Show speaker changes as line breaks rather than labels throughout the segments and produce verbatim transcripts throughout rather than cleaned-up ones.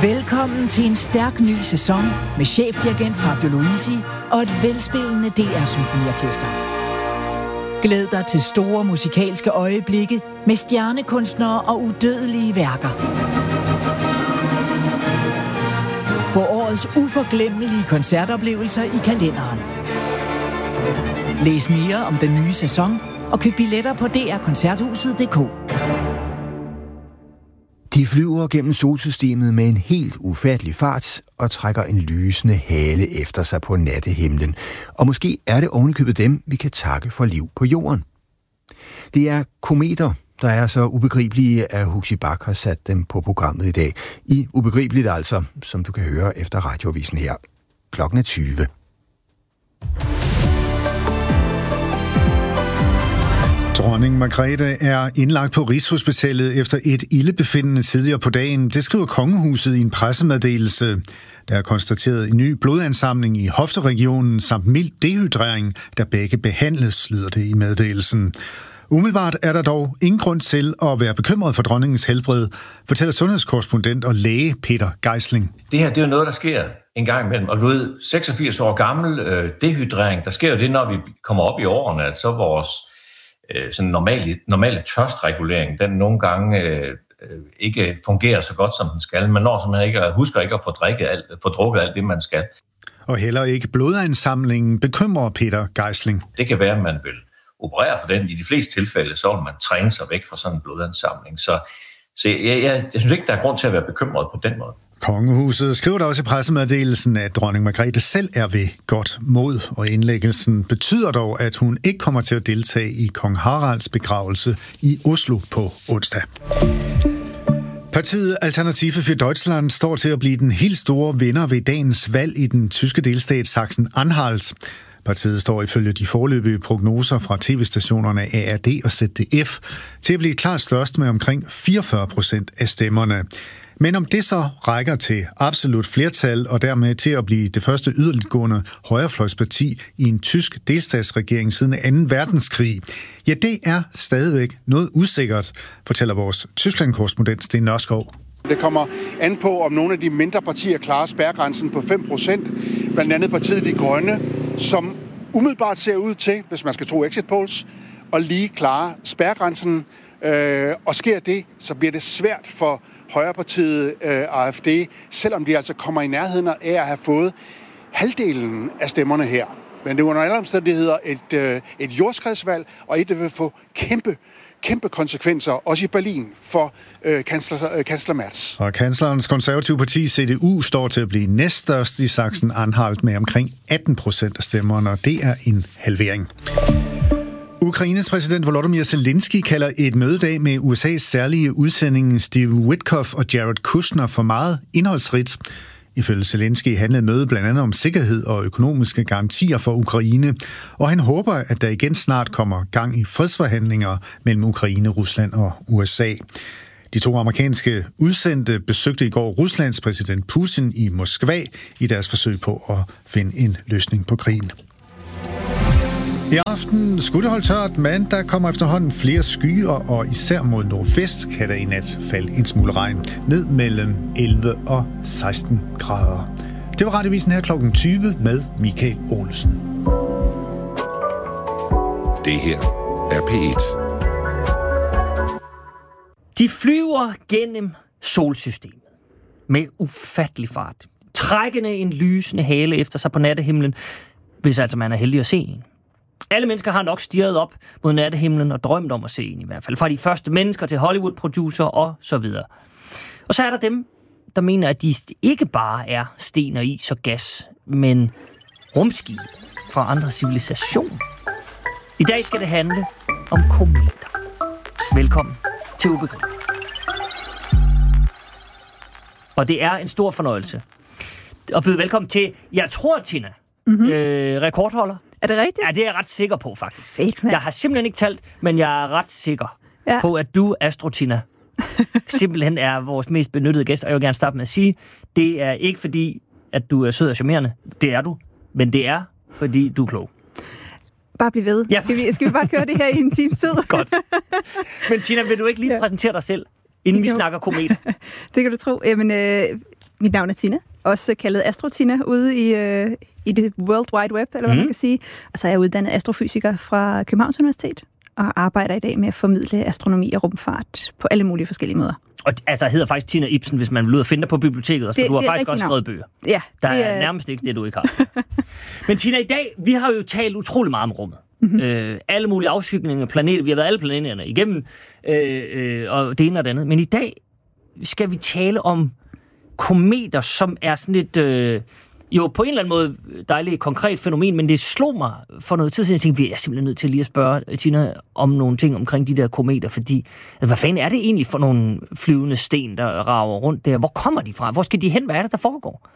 Velkommen til en stærk ny sæson med chefdirigent Fabio Luisi og et velspillende D R-symfoniorkester. Glæd dig til store musikalske øjeblikke med stjernekunstnere og udødelige værker. Få årets uforglemmelige koncertoplevelser i kalenderen. Læs mere om den nye sæson og køb billetter på d r koncerthuset punktum d k.
De flyver gennem solsystemet med en helt ufattelig fart og trækker en lysende hale efter sig på nattehimlen. Og måske er det ovenikøbet dem, vi kan takke for liv på jorden. Det er kometer, der er så ubegribelige, at Huxi Bach har sat dem på programmet i dag. I ubegribeligt altså, som du kan høre efter radioavisen her. Klokken er tyve.
Dronning Margrethe er indlagt på Rigshospitalet efter et ildebefindende tidligere på dagen. Det skriver kongehuset i en pressemeddelelse. Der er konstateret en ny blodansamling i hofteregionen samt mild dehydrering, der begge behandles, lyder det i meddelelsen. Umiddelbart er der dog ingen grund til at være bekymret for dronningens helbred, fortæller sundhedskorrespondent og læge Peter Geisling.
Det her det er jo noget, der sker en gang imellem. Og du ved, seksogfirs år gammel øh, dehydrering, der sker jo det, når vi kommer op i årene, at så vores øh, sådan normale, normale tørstregulering, den nogle gange øh, ikke fungerer så godt, som den skal. Man når simpelthen ikke, husker ikke at få, drikket alt, få drukket alt det, man skal.
Og heller ikke blodansamlingen bekymrer Peter Geisling.
Det kan være, at man vil operere for den. I de fleste tilfælde, så vil man træne sig væk fra sådan en blodansamling. Så, så jeg, jeg, jeg synes ikke, der er grund til at være bekymret på den måde.
Kongehuset skriver der også i pressemeddelelsen, at dronning Margrethe selv er ved godt mod, og indlæggelsen betyder dog, at hun ikke kommer til at deltage i kong Haralds begravelse i Oslo på onsdag. Partiet Alternative für Deutschland står til at blive den helt store vinder ved dagens valg i den tyske delstat Sachsen-Anhalt. Partiet står ifølge de foreløbige prognoser fra tv-stationerne A R D og Z D F til at blive klart størst med omkring fireogfyrre procent af stemmerne. Men om det så rækker til absolut flertal og dermed til at blive det første yderligtgående højrefløjsparti i en tysk delstatsregering siden anden verdenskrig, ja, det er stadigvæk noget usikkert, fortæller vores Tyskland-korrespondent Sten Nørskov.
Det kommer an på, om nogle af de mindre partier klarer spærregrænsen på fem procent, blandt andet partiet De Grønne, som umiddelbart ser ud til, hvis man skal tro exit polls, at lige klare spærregrænsen. Øh, og sker det, så bliver det svært for højrepartiet øh, A F D, selvom de altså kommer i nærheden af at have fået halvdelen af stemmerne her. Men det er under alle omstændigheder et, øh, et jordskredsvalg, og et, der vil få kæmpe kæmpe konsekvenser, også i Berlin, for øh, kansler, øh, kansler Merz.
Og kanslerens konservative parti C D U står til at blive næststørst i Sachsen-Anhalt med omkring atten procent af stemmerne, og det er en halvering. Ukraines præsident Volodymyr Zelensky kalder et mødedag med U S A's særlige udsending Steve Witkoff og Jared Kushner for meget indholdsrigt. Ifølge Zelensky handlede mødet blandt andet om sikkerhed og økonomiske garantier for Ukraine, og han håber, at der igen snart kommer gang i fredsforhandlinger mellem Ukraine, Rusland og U S A. De to amerikanske udsendte besøgte i går Ruslands præsident Putin i Moskva i deres forsøg på at finde en løsning på krigen. I aften skulle det holde tørt, men der kommer efterhånden flere skyer, og især mod nordvest kan der i nat falde en smule regn. Ned mellem elleve og seksten grader. Det var Radiovisen her klokken tyve med Michael Olesen.
Det her er P et.
De flyver gennem solsystemet med ufattelig fart, trækkende en lysende hale efter sig på nattehimlen, hvis altså man er heldig at se en. Alle mennesker har nok stirret op mod nattehimlen og drømt om at se en i hvert fald. Fra de første mennesker til Hollywood-producer og så videre. Og så er der dem, der mener, at de ikke bare er sten og is og gas, men rumskib fra andre civilisationer. I dag skal det handle om kometer. Velkommen til Ubegribeligt. Og det er en stor fornøjelse at byde velkommen til, jeg tror, Tina, mm-hmm. øh, rekordholder.
Er det rigtigt?
Ja, det er jeg ret sikker på, faktisk.
Fedt, mand.
Jeg har simpelthen ikke talt, men jeg er ret sikker
ja.
på, at du, Astro Tina, simpelthen er vores mest benyttede gæst. Og jeg vil gerne starte med at sige, det er ikke fordi, at du er sød og charmerende. Det er du. Men det er, fordi du er klog.
Bare bliv ved. Ja. Skal, vi, skal vi bare køre det her i en times tid?
Godt. Men Tina, vil du ikke lige ja. præsentere dig selv, inden vi snakker kometer?
Det kan du tro. Jamen, øh, mit navn er Tina, også kaldet Astro-Tina ude i, øh, i det World Wide Web, eller hvad mm. man kan sige. Og så er jeg uddannet astrofysiker fra Københavns Universitet, og arbejder i dag med at formidle astronomi og rumfart på alle mulige forskellige måder.
Og altså hedder faktisk Tina Ibsen, hvis man vil ud og finde dig på biblioteket, også,
det,
for du har
det
faktisk også
navn.
skrevet bøger.
Ja.
Der
det
er,
er
nærmest ikke det, du ikke har. Men Tina, i dag, vi har jo talt utrolig meget om rummet. Mm-hmm. Øh, alle mulige afskygninger af planeter. Vi har været alle planeterne igennem, øh, øh, og det ene og det andet. Men i dag skal vi tale om kometer, som er sådan et... Øh, jo, på en eller anden måde dejligt konkret fænomen, men det slog mig for noget tid siden. Jeg tænkte, vi er simpelthen nødt til lige at spørge Tina om nogle ting omkring de der kometer, fordi altså, hvad fanden er det egentlig for nogle flyvende sten, der rager rundt der? Hvor kommer de fra? Hvor skal de hen? Hvad er det, der foregår?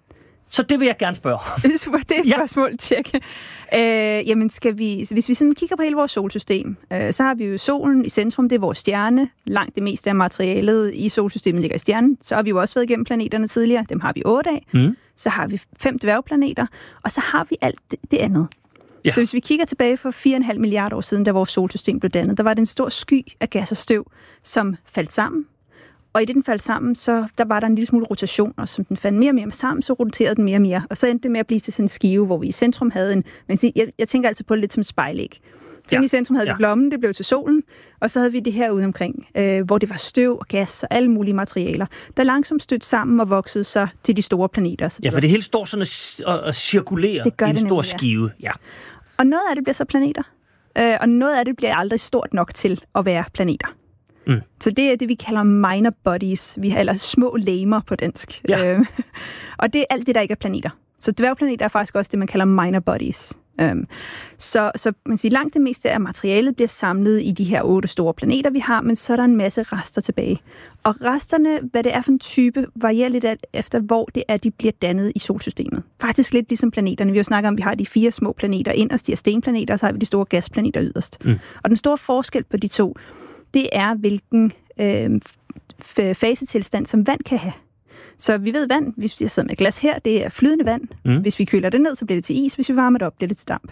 Så det vil jeg gerne spørge.
Super, det er et spørgsmål, tjek. Øh, jamen, skal vi, hvis vi sådan kigger på hele vores solsystem, øh, så har vi jo solen i centrum, det er vores stjerne. Langt det meste af materialet i solsystemet ligger i stjernen. Så har vi jo også været igennem planeterne tidligere. Dem har vi otte af. Mm. Så har vi fem dværgplaneter, og så har vi alt det, det andet. Ja. Så hvis vi kigger tilbage for fire komma fem milliarder år siden, da vores solsystem blev dannet, der var det en stor sky af gas og støv, som faldt sammen. Og i det, den faldt sammen, så der var der en lille smule rotation, og som den faldt mere og mere sammen, så roterede den mere og mere. Og så endte det med at blive til sådan en skive, hvor vi i centrum havde en... Men jeg, jeg tænker altid på det lidt som spejlæg. Så ja. I centrum havde ja. vi blommen, det blev til solen, og så havde vi det her ude omkring, øh, hvor det var støv og gas og alle mulige materialer, der langsomt stødte sammen og voksede sig til de store planeter.
Ja, for det hele står sådan og, og cirkulerer i en stor nemlig, skive. Ja.
Og noget af det bliver så planeter, øh, og noget af det bliver aldrig stort nok til at være planeter. Mm. Så det er det, vi kalder minor bodies. Vi har eller små legemer på dansk. Ja. Øh, og det er alt det, der ikke er planeter. Så dværgplaneter er faktisk også det, man kalder minor bodies. Um, så, så man siger, langt det meste af materialet bliver samlet i de her otte store planeter, vi har, men så er der en masse rester tilbage. Og resterne, hvad det er for en type, varierer lidt efter, hvor det er, de bliver dannet i solsystemet. Faktisk lidt ligesom planeterne. Vi har jo snakket om, at vi har de fire små planeter inderst, de er stenplaneter, og så har vi de store gasplaneter yderst. Mm. Og den store forskel på de to, det er, hvilken øh, fasetilstand, som vand kan have. Så vi ved vand, hvis jeg sidder med et glas her, det er flydende vand. Mm. Hvis vi køler det ned, så bliver det til is. Hvis vi varmer det op, bliver det til damp.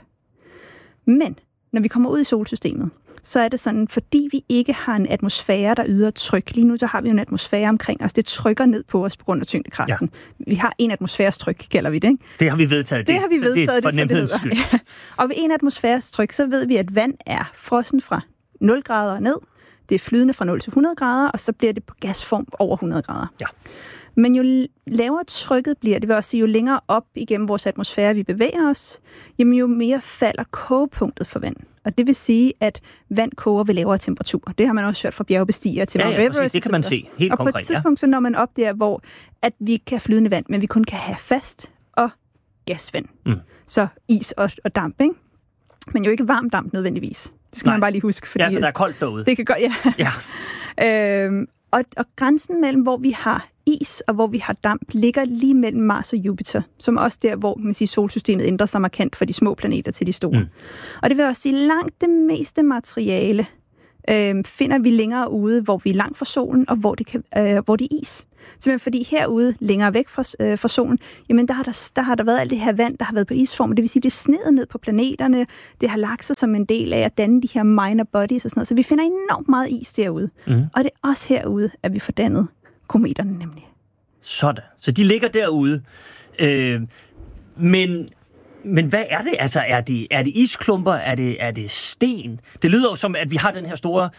Men når vi kommer ud i solsystemet, så er det sådan, fordi vi ikke har en atmosfære, der yder tryk. Lige nu så har vi jo en atmosfære omkring os. Det trykker ned på os på grund af tyngdekraften. Ja. Vi har en atmosfæres tryk, kalder vi det, ikke?
Det har vi vedtaget.
Det, det har vi vedtaget,
det, det, det, det, det
ja. Og ved en atmosfæres tryk, så ved vi, at vand er frossen fra nul grader og ned. Det er flydende fra nul til hundrede grader, og så bliver det på gasform over hundrede grader. Ja. Men jo lavere trykket bliver, det vil også sige, jo længere op igennem vores atmosfære vi bevæger os, jamen jo mere falder kogepunktet for vand. Og det vil sige, at vand koger ved lavere temperatur. Det har man også hørt fra bjergbestigere til
Mount
ja, ja,
Everest. Præcis, det kan man se helt
og
konkret.
Og på et tidspunkt, ja. så når man op der, hvor at vi kan have flydende vand, men vi kun kan have fast og gasvand. Mm. Så is og, og damp, ikke? Men jo ikke varm damp nødvendigvis. Det skal Nej. man bare lige huske. Fordi
ja, for der er koldt derude.
Det kan godt, ja. ja. øhm, og, og grænsen mellem, hvor vi har is og hvor vi har damp, ligger lige mellem Mars og Jupiter, som også der, hvor man siger, solsystemet ændrer sig markant fra de små planeter til de store. Mm. Og det vil også sige, langt det meste materiale øh, finder vi længere ude, hvor vi er langt fra solen, og hvor det, kan, øh, hvor det er is. Simpelthen fordi herude, længere væk fra, øh, fra solen, jamen der har der, der har der været alt det her vand, der har været på isform. Det vil sige, det er snedet ned på planeterne. Det har lagt sig som en del af at danne de her minor bodies og sådan noget. Så vi finder enormt meget is derude. Mm. Og det er også herude, at vi får dannet kometerne nemlig.
Sådan. Så de ligger derude. Øh, men, men hvad er det? Altså, er det, er det isklumper? Er det, er det sten? Det lyder jo som, at vi har den her store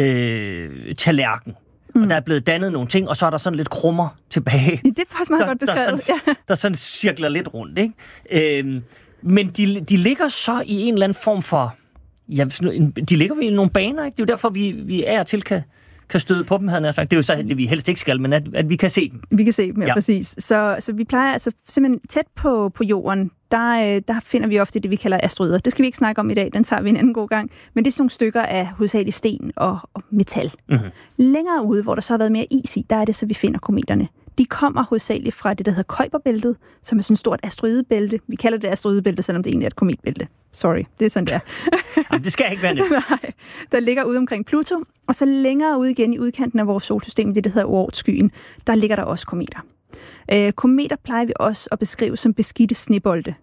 øh, tallerken. Mm. Og der er blevet dannet nogle ting, og så er der sådan lidt krummer tilbage.
Det er faktisk meget der, godt beskrevet.
Der sådan, ja. der sådan cirkler lidt rundt, ikke? Øhm, men de, de ligger så i en eller anden form for... Ja, de ligger i nogle baner, ikke? Det er jo derfor, vi, vi er til kan, kan støde på dem, havde jeg sagt. Det er jo så, at vi helst ikke skal, men at, at vi kan se dem.
Vi kan se dem, ja, ja. præcis. Så, så vi plejer altså simpelthen tæt på, på jorden, der, der finder vi ofte det, vi kalder asteroider. Det skal vi ikke snakke om i dag, den tager vi en anden god gang. Men det er sådan nogle stykker af hovedsageligt sten og, og metal. Mm-hmm. Længere ude, hvor der så har været mere is i, der er det så, vi finder kometerne. De kommer hovedsageligt fra det, der hedder Kuiperbæltet, som er sådan et stort asteroidebælte. Vi kalder det asteroidebælte, selvom det egentlig er et kometbælte. Sorry, det er sådan, det er.
Jamen, det skal ikke være det.
Nej, der ligger ude omkring Pluto, og så længere ude igen i udkanten af vores solsystem, det der hedder Oortskyen, der ligger der også kometer. Øh, kometer plejer vi også at beskrive som beskidte snebolde.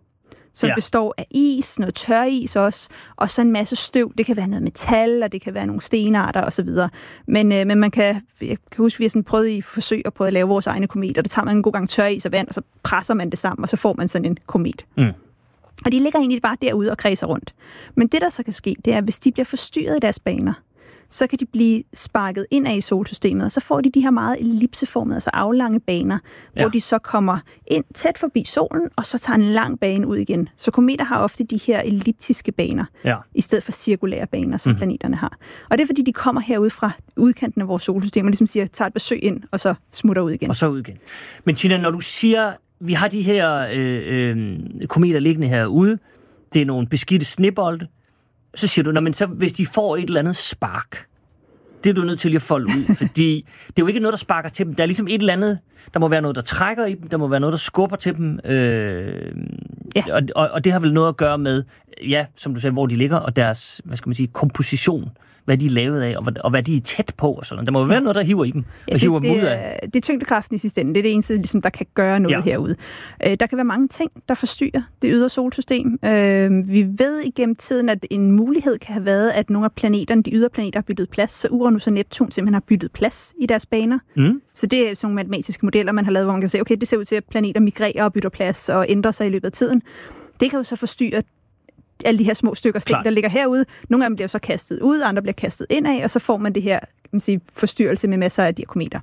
som ja. består af is, noget tøris også, og så en masse støv. Det kan være noget metal, og det kan være nogle stenarter osv. Men, øh, men man kan, jeg kan huske, vi har sådan prøvet i forsøg at prøve at lave vores egne kometer. Der tager man en god gang tøris og vand, og så presser man det sammen, og så får man sådan en komet. Mm. Og de ligger egentlig bare derude og kredser rundt. Men det, der så kan ske, det er, at hvis de bliver forstyrret i deres baner, så kan de blive sparket ind af i solsystemet, og så får de de her meget ellipseformede, altså aflange baner, ja. hvor de så kommer ind tæt forbi solen, og så tager en lang bane ud igen. Så kometer har ofte de her elliptiske baner, ja. i stedet for cirkulære baner, som mm. planeterne har. Og det er, fordi de kommer herud fra udkanten af vores solsystem, og ligesom siger, tager et besøg ind, og så smutter ud igen.
Og så ud igen. Men Tina, når du siger, vi har de her øh, øh, kometer liggende herude, det er nogle beskidte snebolde, så siger du, men så, hvis de får et eller andet spark, det er du nødt til at folde ud, fordi det er jo ikke noget, der sparker til dem. Der er ligesom et eller andet, der må være noget, der trækker i dem, der må være noget, der skubber til dem, øh, ja. og, og, og det har vel noget at gøre med, ja, som du sagde, hvor de ligger, og deres, hvad skal man sige, komposition, hvad de er lavet af, og hvad, og hvad de er tæt på, og sådan. Der må jo være noget, der hiver i dem, ja, det, hiver dem ud af.
Det er tyngdekraften i sidste ende. Det er det eneste, ligesom, der kan gøre noget ja. herude. Øh, der kan være mange ting, der forstyrrer det ydre solsystem. Øh, vi ved igennem tiden, at en mulighed kan have været, at nogle af planeterne, de ydre planeter, har byttet plads, så Uranus og Neptun simpelthen har byttet plads i deres baner. Mm. Så det er sådan nogle matematiske modeller, man har lavet, hvor man kan se, okay, det ser ud til, at planeter migrerer og bytter plads og ændrer sig i løbet af tiden. Det kan jo så forstyrre alle de her små stykker sten, Klar. der ligger herude. Nogle af dem bliver så kastet ud, andre bliver kastet indad, og så får man det her, kan man sige, forstyrrelse med masser af de her kometer.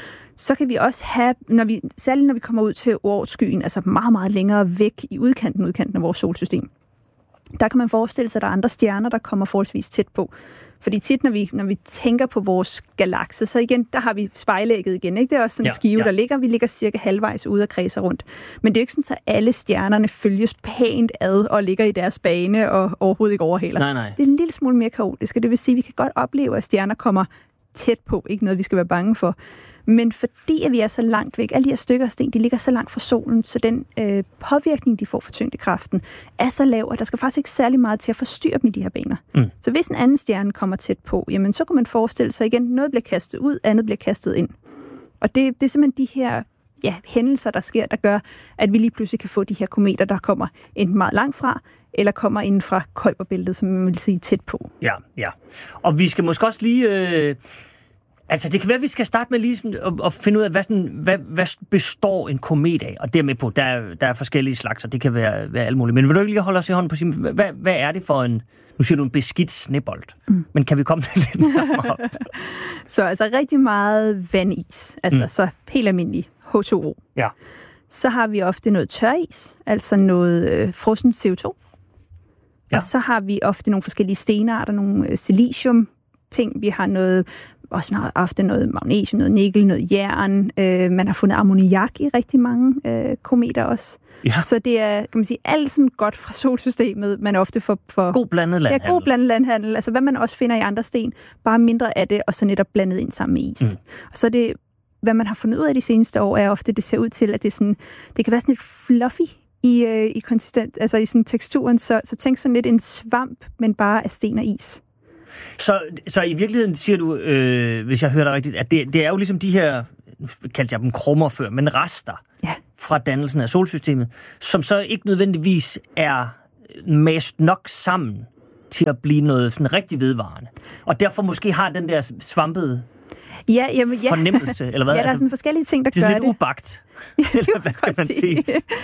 Så kan vi også have, når vi, særligt når vi kommer ud til Oortskyen, altså meget, meget længere væk i udkanten, udkanten af vores solsystem, der kan man forestille sig, at der er andre stjerner, der kommer forholdsvis tæt på. Fordi tit, når vi, når vi tænker på vores galakse, så igen, der har vi spejlægget igen, ikke? Det er også sådan en ja, skive, ja. der ligger. Vi ligger cirka halvvejs ude og kredser rundt. Men det er jo ikke sådan, at alle stjernerne følges pænt ad og ligger i deres bane og overhovedet ikke overhaler.
Nej, nej.
Det er en lille smule mere kaotisk, og det vil sige, at vi kan godt opleve, at stjerner kommer tæt på. Ikke noget, vi skal være bange for. Men fordi at vi er så langt væk, alle de her stykker af sten, de ligger så langt fra solen, så den øh, påvirkning, de får fra tyngdekraften, er så lav, at der skal faktisk ikke særlig meget til at forstyrre dem i de her baner. Mm. Så hvis en anden stjerne kommer tæt på, jamen så kan man forestille sig igen, noget bliver kastet ud, andet bliver kastet ind. Og det, det er simpelthen de her ja, hændelser, der sker, der gør, at vi lige pludselig kan få de her kometer, der kommer enten meget langt fra, eller kommer inden fra Kuiperbæltet, som man vil sige tæt på.
Ja, ja. Og vi skal måske også lige... Øh Altså, det kan være, at vi skal starte med lige sådan at, at finde ud af, hvad, sådan, hvad, hvad består en komet af? Og dermed på, der er, der er forskellige slags, og det kan være, være alt muligt. Men vil du ikke lige holde os i hånden på at sige, hvad, hvad er det for en, nu siger du en beskidt snebold, mm. men kan vi komme lidt nærmere op?
Så altså rigtig meget vandis, altså mm. så helt almindelig H to O.
Ja.
Så har vi ofte noget tøris, altså noget øh, frossen C O to. Ja. Og så har vi ofte nogle forskellige stenarter, nogle øh, silicium ting. Vi har noget også meget ofte noget magnesium, noget nikkel, noget jern. Øh, man har fundet ammoniak i rigtig mange øh, kometer også. Ja. Så det er, kan man sige, alt sådan godt fra solsystemet, man ofte får... For,
god blandet landhandel.
Ja, god blandet landhandel. Altså hvad man også finder i andre sten, bare mindre af det, og så netop blandet ind sammen med is. Mm. Og så det, hvad man har fundet ud af de seneste år, er ofte, det ser ud til, at det, sådan, det kan være sådan lidt fluffy i, øh, i konsistent, altså i sådan teksturen. Så, så tænk sådan lidt en svamp, men bare af sten og is.
Så, så i virkeligheden siger du, øh, hvis jeg hører dig rigtigt, at det, det er jo ligesom de her, nu kaldte jeg dem krummer før, men rester ja. fra dannelsen af solsystemet, som så ikke nødvendigvis er mast nok sammen til at blive noget sådan rigtig vedvarende. Og derfor måske har den der svampede
ja, jamen, ja.
fornemmelse, eller hvad?
Ja, der er
altså,
sådan forskellige ting, der
gør det.
Det
er lidt ubagt, eller hvad skal man sige?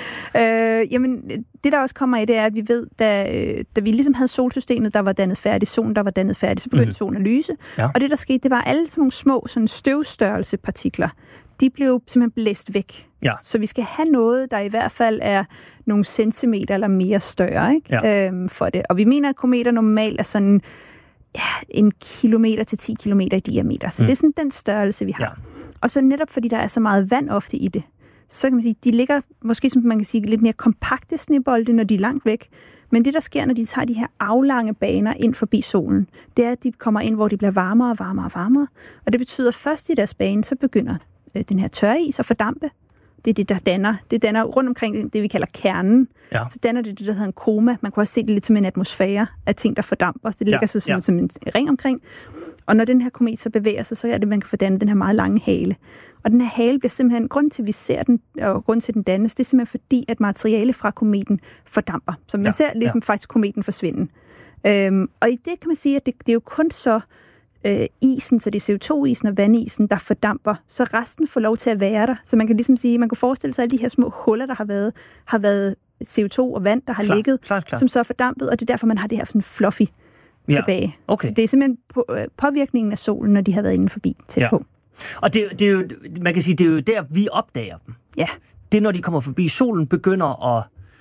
øh, jamen, det der også kommer i, det er, at vi ved, da, da vi ligesom havde solsystemet, der var dannet færdigt, solen, der var dannet færdigt, så begyndte mm. solen at lyse. Ja. Og det, der skete, det var alle sådan nogle små sådan støvstørrelsepartikler. De blev simpelthen blæst væk. Ja. Så vi skal have noget, der i hvert fald er nogle centimeter eller mere større ikke? Ja. Øhm, for det. Og vi mener, at kometer normalt er sådan ja, en kilometer til ti kilometer i diameter. Så mm. det er sådan den størrelse, vi har. Ja. Og så netop fordi der er så meget vand ofte i det, så kan man sige, de ligger måske, som man kan sige, lidt mere kompakte snebolde, når de er langt væk. Men det, der sker, når de tager de her aflange baner ind forbi solen, det er, at de kommer ind, hvor de bliver varmere og varmere og varmere. Og det betyder, at først i deres bane, så begynder øh, den her tøris at fordampe. Det er det, der danner. Det danner rundt omkring det, vi kalder kernen. Ja. Så danner det det, der hedder en koma. Man kan også se det lidt som en atmosfære af ting, der fordamper. Så det ligger ja. så sådan, ja. som en ring omkring. Og når den her komet så bevæger sig, så er det, man kan få dannet den her meget lange hale. Og den her hale bliver simpelthen, grund til, at vi ser den, og grund til, at den dannes, det er simpelthen fordi, at materiale fra kometen fordamper. Så man ja, ser ligesom ja. faktisk kometen forsvinde. Øhm, og i det kan man sige, at det, det er jo kun så øh, isen, så det er C O to isen og vandisen, der fordamper, så resten får lov til at være der. Så man kan ligesom sige, man kan forestille sig, at alle de her små huller, der har været, har været C O to og vand, der har klar, ligget, klar, klar. som så er fordampet, og det er derfor, man har det her sådan fluffy ja, tilbage. Okay. Så det er simpelthen på, øh, påvirkningen af solen, når de har været inde forbi tæt ja. på.
Og det, det er jo, man kan sige, det er jo der, vi opdager dem.
Ja.
Det er, når de kommer forbi solen, begynder at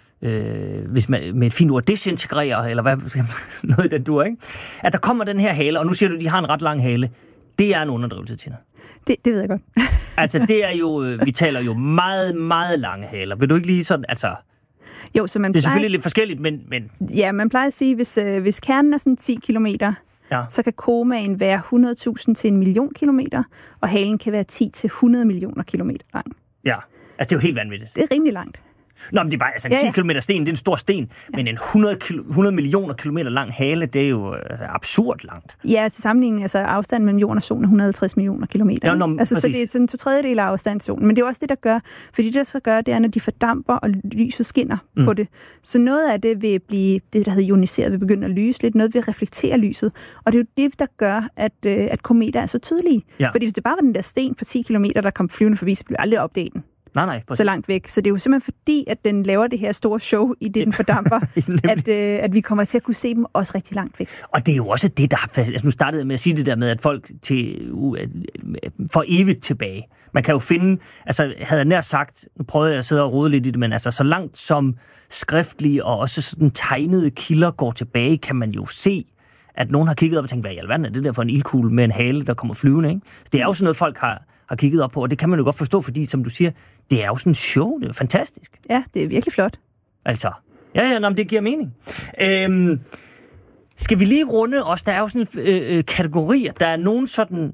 Øh, hvis man med et fint ord desintegrere, eller hvad, noget i den dur, ikke? At der kommer den her hale, og nu siger du, at de har en ret lang hale. Det er en underdrivelse, Tina.
Det, det ved jeg godt.
Altså, det er jo, vi taler jo meget, meget lange haler. Vil du ikke lige sådan, altså...
Jo, så man
det er
plejer...
selvfølgelig lidt forskelligt, men... men...
Ja, man plejer at sige, hvis, øh, hvis kernen er sådan ti kilometer, ja. så kan komaen være hundrede tusind til en million kilometer, og halen kan være ti til hundrede millioner kilometer lang.
Ja, altså det er jo helt vanvittigt.
Det er rimelig langt.
Nå, men det er bare, altså en ja, ja. ti kilometer sten, det er en stor sten, ja. men en hundrede, hundrede millioner kilometer lang hale, det er jo altså, absurd langt.
Ja, til sammenligning, altså afstanden mellem jorden og solen er et hundrede og halvtreds millioner kilometer. Ja, nå, altså, så det er sådan to tredjedel af afstanden til solen. Men det er også det, der gør, fordi det, der så gør, det er, når de fordamper, og lyset skinner mm. på det. Så noget af det vil blive, det der hedder ioniseret, vil begynde at lyse lidt, noget vil reflektere lyset. Og det er jo det, der gør, at, at kometer er så tydelige. Ja. Fordi hvis det bare var den der sten på ti kilometer, der kom flyvende forbi, så blev aldrig opdaget den.
Nej, nej,
så langt væk. Så det er jo simpelthen fordi, at den laver det her store show i det, den fordamper, at, øh, at vi kommer til at kunne se dem også rigtig langt væk.
Og det er jo også det, der har fast... Altså, nu startede jeg med at sige det der med, at folk til, uh, for evigt tilbage. Man kan jo finde... Altså, havde jeg nær sagt... Nu prøvede jeg at sidde og rode lidt i det, men altså, så langt som skriftlige og også sådan tegnede kilder går tilbage, kan man jo se, at nogen har kigget op og tænkt, hvad i alverden er det der for en ildkugle med en hale, der kommer flyvende, ikke? Det er jo sådan noget, folk har... har kigget op på, og det kan man jo godt forstå, fordi, som du siger, det er jo sådan en show, det er fantastisk.
Ja, det er virkelig flot.
Altså, ja, ja, nå, det giver mening. Øhm, skal vi lige runde os? Der er jo sådan øh, øh, kategorier, der er nogen sådan,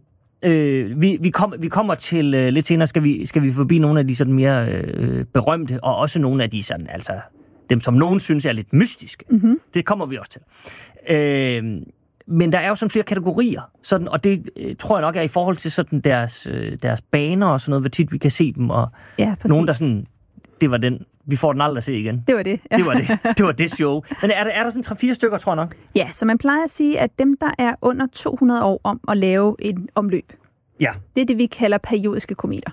øh, vi, vi, kom, vi kommer til øh, lidt senere, skal vi, skal vi forbi nogle af de sådan mere øh, berømte, og også nogle af de sådan, altså, dem som nogen synes er lidt mystiske. Mm-hmm. Det kommer vi også til. Øh, Men der er jo sådan flere kategorier, sådan, og det øh, tror jeg nok er i forhold til sådan deres, øh, deres baner og sådan noget, hvor tit vi kan se dem, og
ja,
nogen, der sådan, det var den, vi får den aldrig at se igen.
Det var det.
Ja. Det var det, det var det show. Men er der, er der sådan tre-fire stykker, tror jeg nok?
Ja, så man plejer at sige, at dem, der er under to hundrede år om at lave en omløb,
ja.
det er det, vi kalder periodiske kometer.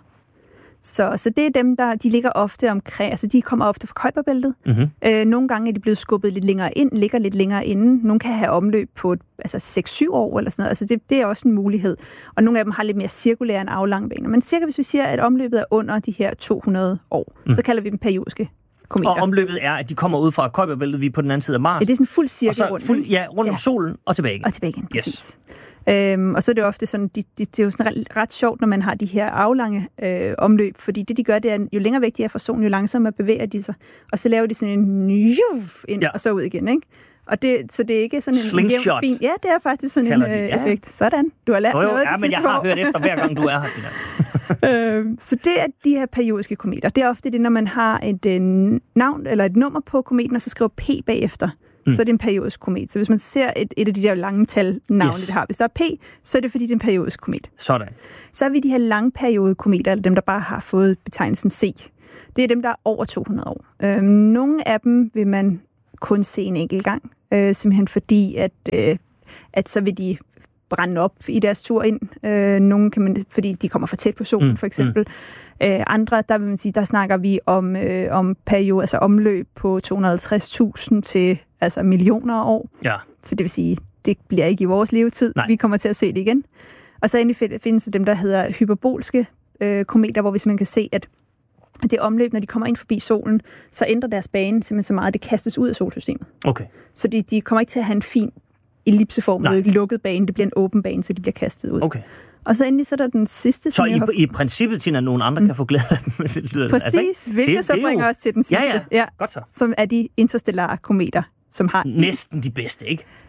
Så, så det er dem, der de ligger ofte omkring, altså de kommer ofte fra Kuiperbæltet. Mm-hmm. Øh, nogle gange er de blevet skubbet lidt længere ind, ligger lidt længere inde. Nogle kan have omløb på altså seks syv år eller sådan noget. Altså det, det er også en mulighed. Og nogle af dem har lidt mere cirkulære end aflange baner. Men cirka hvis vi siger, at omløbet er under de her to hundrede år, mm. så kalder vi dem periodiske kometer.
Og omløbet er, at de kommer ud fra Kuiperbæltet, vi er på den anden side af Mars.
Ja, det er sådan en fuld cirkel rundt.
Fuld, ja, rundt om ja. solen og tilbage igen.
Og tilbage igen, præcis. Yes. Øhm, og så er det ofte sådan, de, de, det er jo sådan ret, ret sjovt, når man har de her aflange øh, omløb, fordi det de gør, det er, jo længere væk de er fra solen, jo langsommere bevæger de sig, og så laver de sådan en juf ind, ja. og så ud igen, ikke? Og det, så det er ikke sådan en
slingshot.
Fin, ja, det er faktisk sådan Kalder en øh, ja. effekt. Sådan, du har lært
jo, jo,
noget
ja, men jeg har år. hørt efter hver gang, du er her, Tina.
øhm, så det er de her periodiske kometer. Det er ofte det, når man har et øh, navn eller et nummer på kometen, og så skriver P bagefter. Mm. Så er det en periodisk komet. Så hvis man ser et, et af de der lange tal navne, yes. det har, hvis der er P, så er det fordi, det er en periodisk komet.
Sådan.
Så har vi de her langperiode kometer, eller dem, der bare har fået betegnelsen C. Det er dem, der er over to hundrede år. Øhm, nogle af dem vil man kun se en enkelt gang, øh, simpelthen fordi, at, øh, at så vil de brænde op i deres tur ind. Øh, nogle kan man, fordi de kommer for tæt på solen, mm. for eksempel. Mm. Øh, andre, der vil man sige, der snakker vi om, øh, om periode, altså omløb på to hundrede og halvtreds tusind til altså millioner af år.
Ja.
Så det vil sige, det bliver ikke i vores levetid. Nej. Vi kommer til at se det igen. Og så endelig findes det dem, der hedder hyperbolske øh, kometer, hvor hvis man kan se, at det omløb, når de kommer ind forbi solen, så ændrer deres bane simpelthen så meget, at det kastes ud af solsystemet.
Okay.
Så de, de kommer ikke til at have en fin ellipseform, eller ikke lukket bane, det bliver en åben bane, så de bliver kastet ud.
Okay.
Og så endelig så er der den sidste,
så i, har... i princippet, Tina, nogle andre mm. kan få glæde af dem.
Præcis, altså, hvilket det, så bringer jo... os til den sidste.
Ja, ja, ja. Godt så.
Som er de interstellare kometer, som har...
Næsten de bedste, ikke?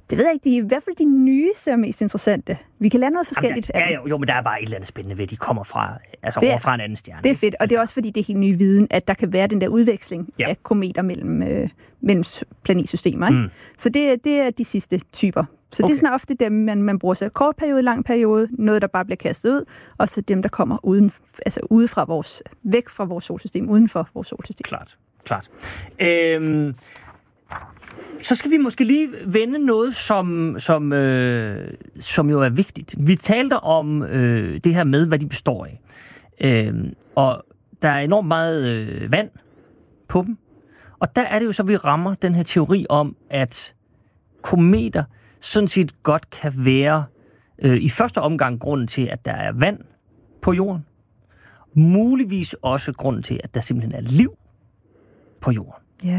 Det ved jeg ikke. De, I hvert fald de nye er mest interessante. Vi kan lade noget forskelligt.
Jamen, der, ja, jo, jo, men der er bare et eller andet spændende ved, at de kommer fra, altså
det,
over fra en anden stjerne.
Det er fedt, og altså. Det er også fordi, det er helt ny viden, at der kan være den der udveksling ja. af kometer mellem, øh, mellem planetsystemer. Ikke? Mm. Så det, det er de sidste typer. Så okay. Det er sådan ofte dem, man, man bruger sig kort periode, lang periode, noget, der bare bliver kastet ud, og så dem, der kommer uden, altså ude fra vores, væk fra vores solsystem, uden for vores solsystem.
Klart, klart. Øhm, så skal vi måske lige vende noget, som, som, øh, som jo er vigtigt. Vi talte om øh, det her med, hvad de består af. Øhm, og der er enormt meget øh, vand på dem. Og der er det jo så, vi rammer den her teori om, at kometer sådan set godt kan være øh, i første omgang grunden til, at der er vand på jorden. Muligvis også grunden til, at der simpelthen er liv på jorden.
Ja.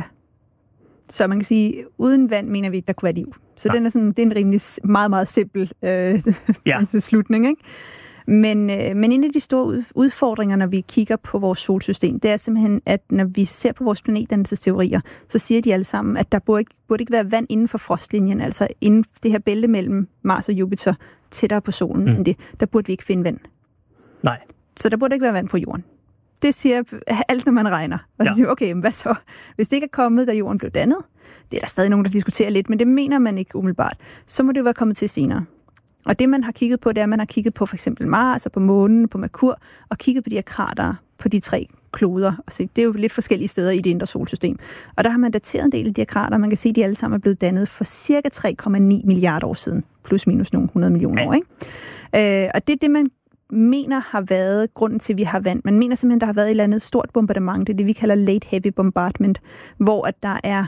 Så man kan sige, uden vand mener vi, at der kunne være liv. Så den er sådan, det er en rimelig meget, meget simpel øh, ja. slutning, ikke? Men, øh, men en af de store udfordringer, når vi kigger på vores solsystem, det er simpelthen, at når vi ser på vores planetdannelsesteorier, så siger de alle sammen, at der burde ikke, burde ikke være vand inden for frostlinjen, altså inden det her bælte mellem Mars og Jupiter, tættere på solen mm. end det. Der burde vi ikke finde vand.
Nej.
Så der burde ikke være vand på jorden. Det siger alt, når man regner. Og så ja. siger okay, men hvad så? Hvis det ikke er kommet, da jorden blev dannet, det er der stadig nogen, der diskuterer lidt, men det mener man ikke umiddelbart, så må det jo være kommet til senere. Og det, man har kigget på, det er, at man har kigget på for eksempel Mars og på månen, på Merkur, og kigget på de her kratere på de tre kloder. Og så det er jo lidt forskellige steder i det indre solsystem. Og der har man dateret en del af de her kratere. Man kan se, at de alle sammen er blevet dannet for cirka tre komma ni milliarder år siden. Plus minus nogle hundrede millioner år, ikke? Øh, og det er det, man mener har været grunden til, at vi har vand. Man mener simpelthen, der har været et eller andet stort bombardement. Det er det, vi kalder late heavy bombardment, hvor at der er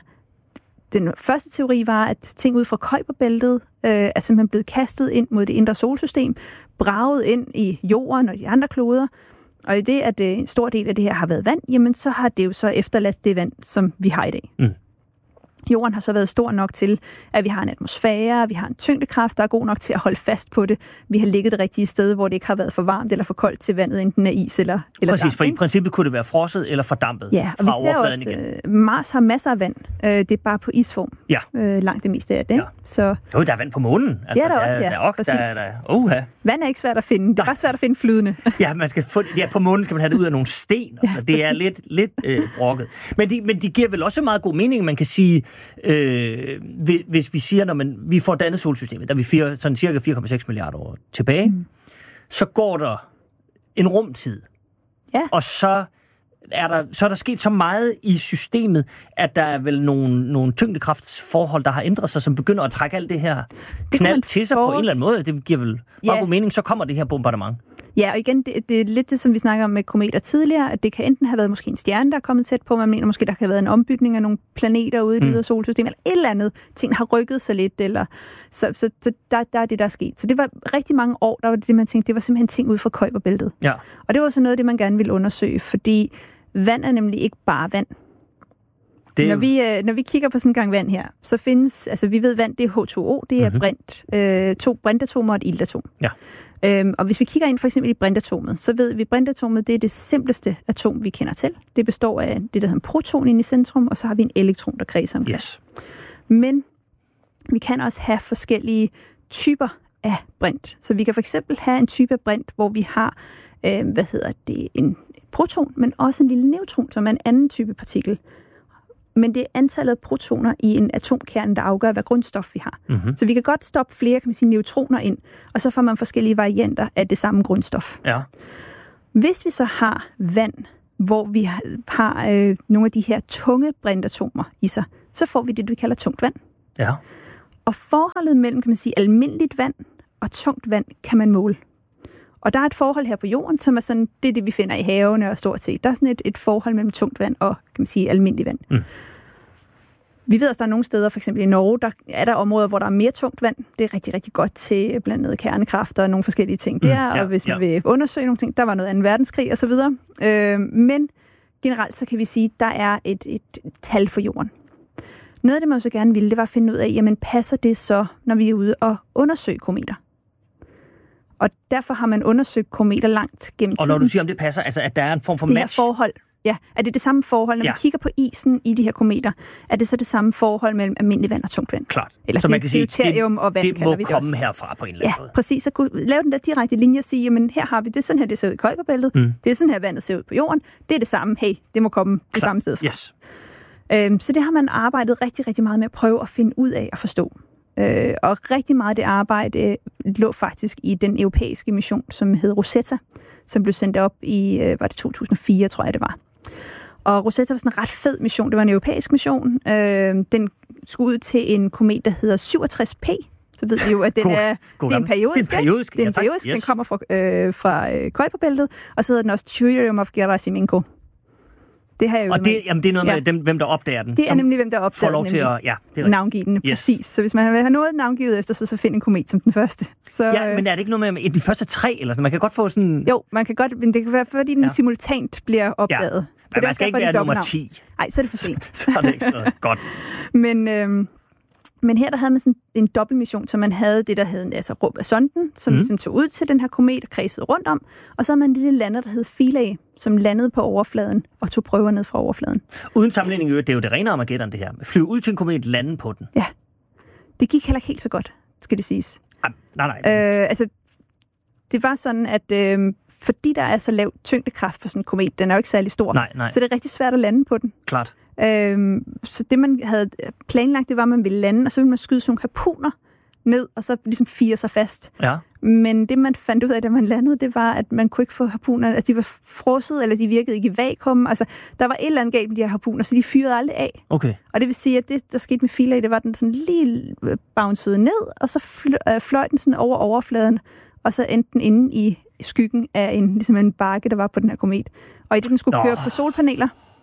den første teori var, at ting ud fra Kuiperbæltet øh, er simpelthen blevet kastet ind mod det indre solsystem, braget ind i jorden og de andre kloder. Og i det, at en stor del af det her har været vand, jamen så har det jo så efterladt det vand, som vi har i dag. Mm. Jorden har så været stor nok til, at vi har en atmosfære, vi har en tyngdekraft, der er god nok til at holde fast på det. Vi har ligget det rigtige sted, hvor det ikke har været for varmt eller for koldt til vandet, enten er is eller, eller
Præcis, damp, for i princippet kunne det være frosset eller fordampet
ja, og fra vi ser også, igen. Mars har masser af vand. Det er bare på isform. Ja. Øh, langt det meste af det. Ja. Så
jo, der er vand på månen.
Altså, ja, der er også, ja.
Der er, ok, der, der, der, uh,
vand er ikke svært at finde. Det er bare svært at finde flydende.
Ja, man skal få, ja, på månen skal man have det ud af nogle sten. Ja, det er lidt, lidt øh, brokket. Men de, men de giver vel også meget god mening, man kan sige, øh, hvis vi siger, når man, vi får dannet solsystemet, der er vi fire, sådan cirka fire komma seks milliarder år tilbage, mm. så går der en rumtid.
Ja.
Og så er der, så er der sket så meget i systemet, at der er vel nogle, nogle tyngdekraftsforhold, der har ændret sig, som begynder at trække alt det her knald til sig på en eller anden måde. Det giver vel meget ja. god mening, så kommer det her bombardement.
Ja, og igen, det, det er lidt det, som vi snakker om med kometer tidligere, at det kan enten have været måske en stjerne, der er kommet tæt på, man mener måske, der kan have været en ombytning af nogle planeter ude i det mm. ydre solsystem, eller et eller andet ting har rykket sig lidt, eller så, så, så der, der er det, der er sket. Så det var rigtig mange år, der var det, man tænkte, det var simpelthen ting ude fra Kuiperbæltet. Ja. Og det var så noget af det, man gerne ville undersøge, fordi vand er nemlig ikke bare vand. Det... Når, vi, øh, når vi kigger på sådan en gang vand her, så findes, altså vi ved, vand det er H to O, det er mm-hmm. brint, øh, to brintatomer og et iltatom. Ja. Øhm, og hvis vi kigger ind for eksempel i brintatomet, så ved vi, at brintatomet det er det simpleste atom, vi kender til. Det består af det, der hedder en proton inde i centrum, og så har vi en elektron, der kredser omkring. Yes. Men vi kan også have forskellige typer af brint. Så vi kan for eksempel have en type af brint, hvor vi har øh, hvad hedder det, en proton, men også en lille neutron, som er en anden type partikel. Men det er antallet af protoner i en atomkerne, der afgør, hvad grundstof vi har. Mm-hmm. Så vi kan godt stoppe flere, kan man sige, neutroner ind, og så får man forskellige varianter af det samme grundstof. Ja. Hvis vi så har vand, hvor vi har øh, nogle af de her tunge brintatomer i sig, så får vi det, vi kalder tungt vand. Ja. Og forholdet mellem, kan man sige, almindeligt vand og tungt vand kan man måle. Og der er et forhold her på jorden, som er sådan, det er det, vi finder i havene og stort set. Der er sådan et, et forhold mellem tungt vand og, kan man sige, almindelig vand. Mm. Vi ved også, der er nogle steder, for eksempel i Norge, der er der områder, hvor der er mere tungt vand. Det er rigtig, rigtig godt til blandt andet kernekraft og nogle forskellige ting der. Mm, ja, og hvis man ja. vil undersøge nogle ting, der var noget anden verdenskrig osv. Øh, men generelt så kan vi sige, at der er et, et tal for jorden. Noget af det, man så gerne ville, det var at finde ud af, jamen passer det så, når vi er ude og undersøge kometer? Og derfor har man undersøgt kometer langt gennem tiden.
Og når du siger, om det passer, altså at der er en form for match?
Det her forhold Ja, er det det samme forhold, når ja. man kigger på isen i de her kometer, er det så det samme forhold mellem almindelig vand og tungt vand?
Klart.
Eller
så
det,
man kan sige,
deuterium
det,
og vand,
det må det komme herfra på en eller anden
ja,
måde.
Ja, præcis. Så kunne lave den der direkte linje og sige, jamen her har vi det, sådan her det ser ud i Kuiperbæltet, mm. det er sådan her vandet ser ud på jorden, det er det samme, hey, det må komme det samme sted fra.
Yes.
Øhm, så det har man arbejdet rigtig, rigtig meget med at prøve at finde ud af og forstå. Øh, og rigtig meget af det arbejde øh, lå faktisk i den europæiske mission, som hed Rosetta, som blev sendt op i, øh, var det to tusind og fire, tror jeg det var. Og Rosetta var sådan en ret fed mission. Det var en europæisk mission. Øh, den skulle ud til en komet, der hedder syvogtres P. Så ved vi jo, at den
God,
er,
god
det er en periodisk.
Det er en periodisk.
Det er en periodisk. Ja, yes. Den kommer fra, øh, fra øh, Kuiperbæltet, og så hedder den også Deuterium of Gerasimenko. Det har jeg jo
og det, jamen, det er noget med
ja.
dem, hvem der opdager den.
Det er nemlig, hvem der opdager
får lov
den.
Til at, ja, det er
navngive den, yes. Præcis. Så hvis man vil have noget navngivet efter, så, så find en komet som den første. Så,
ja, men er det ikke noget med de første tre, eller sådan? Man kan godt få sådan...
Jo, man kan godt, men det kan være, fordi den ja. simultant bliver opdaget. Ja.
Så men man skal ikke være nummer ti.
Nej, så er det for sent.
så er det ikke så godt.
men... Øhm, Men her der havde man sådan en dobbeltmission, så man havde det, der hed altså rum af sonden, som mm. ligesom tog ud til den her komet og kredsede rundt om. Og så havde man en lille lander, der hed Philae, som landede på overfladen og tog prøver ned fra overfladen.
Uden sammenligning, det er jo det rene Armageddon, det her. Flyve ud til en komet, lande på den.
Ja. Det gik heller ikke helt så godt, skal det siges.
Ah, nej, nej.
Øh, altså, det var sådan, at øh, fordi der er så lav tyngdekraft på sådan en komet, den er jo ikke særlig stor,
nej, nej.
så det er rigtig svært at lande på den.
Klart.
Øhm, så det, man havde planlagt, det var, at man ville lande, og så ville man skyde sådan nogle harpuner ned, og så ligesom fire sig fast.
Ja.
Men det, man fandt ud af, da man landede, det var, at man kunne ikke få harpuner. Altså, de var frosset, eller de virkede ikke i vakuum. Altså, der var et eller andet galt med de her harpuner, så de fyrede aldrig af.
Okay.
Og det vil sige, at det, der skete med Philae, det var, at den sådan lige bouncede ned, og så fløj, fløj den sådan over overfladen, og så endte den inde i skyggen af en, ligesom en bakke, der var på den her komet. Og i det, den skulle Nå. køre på solpaneler,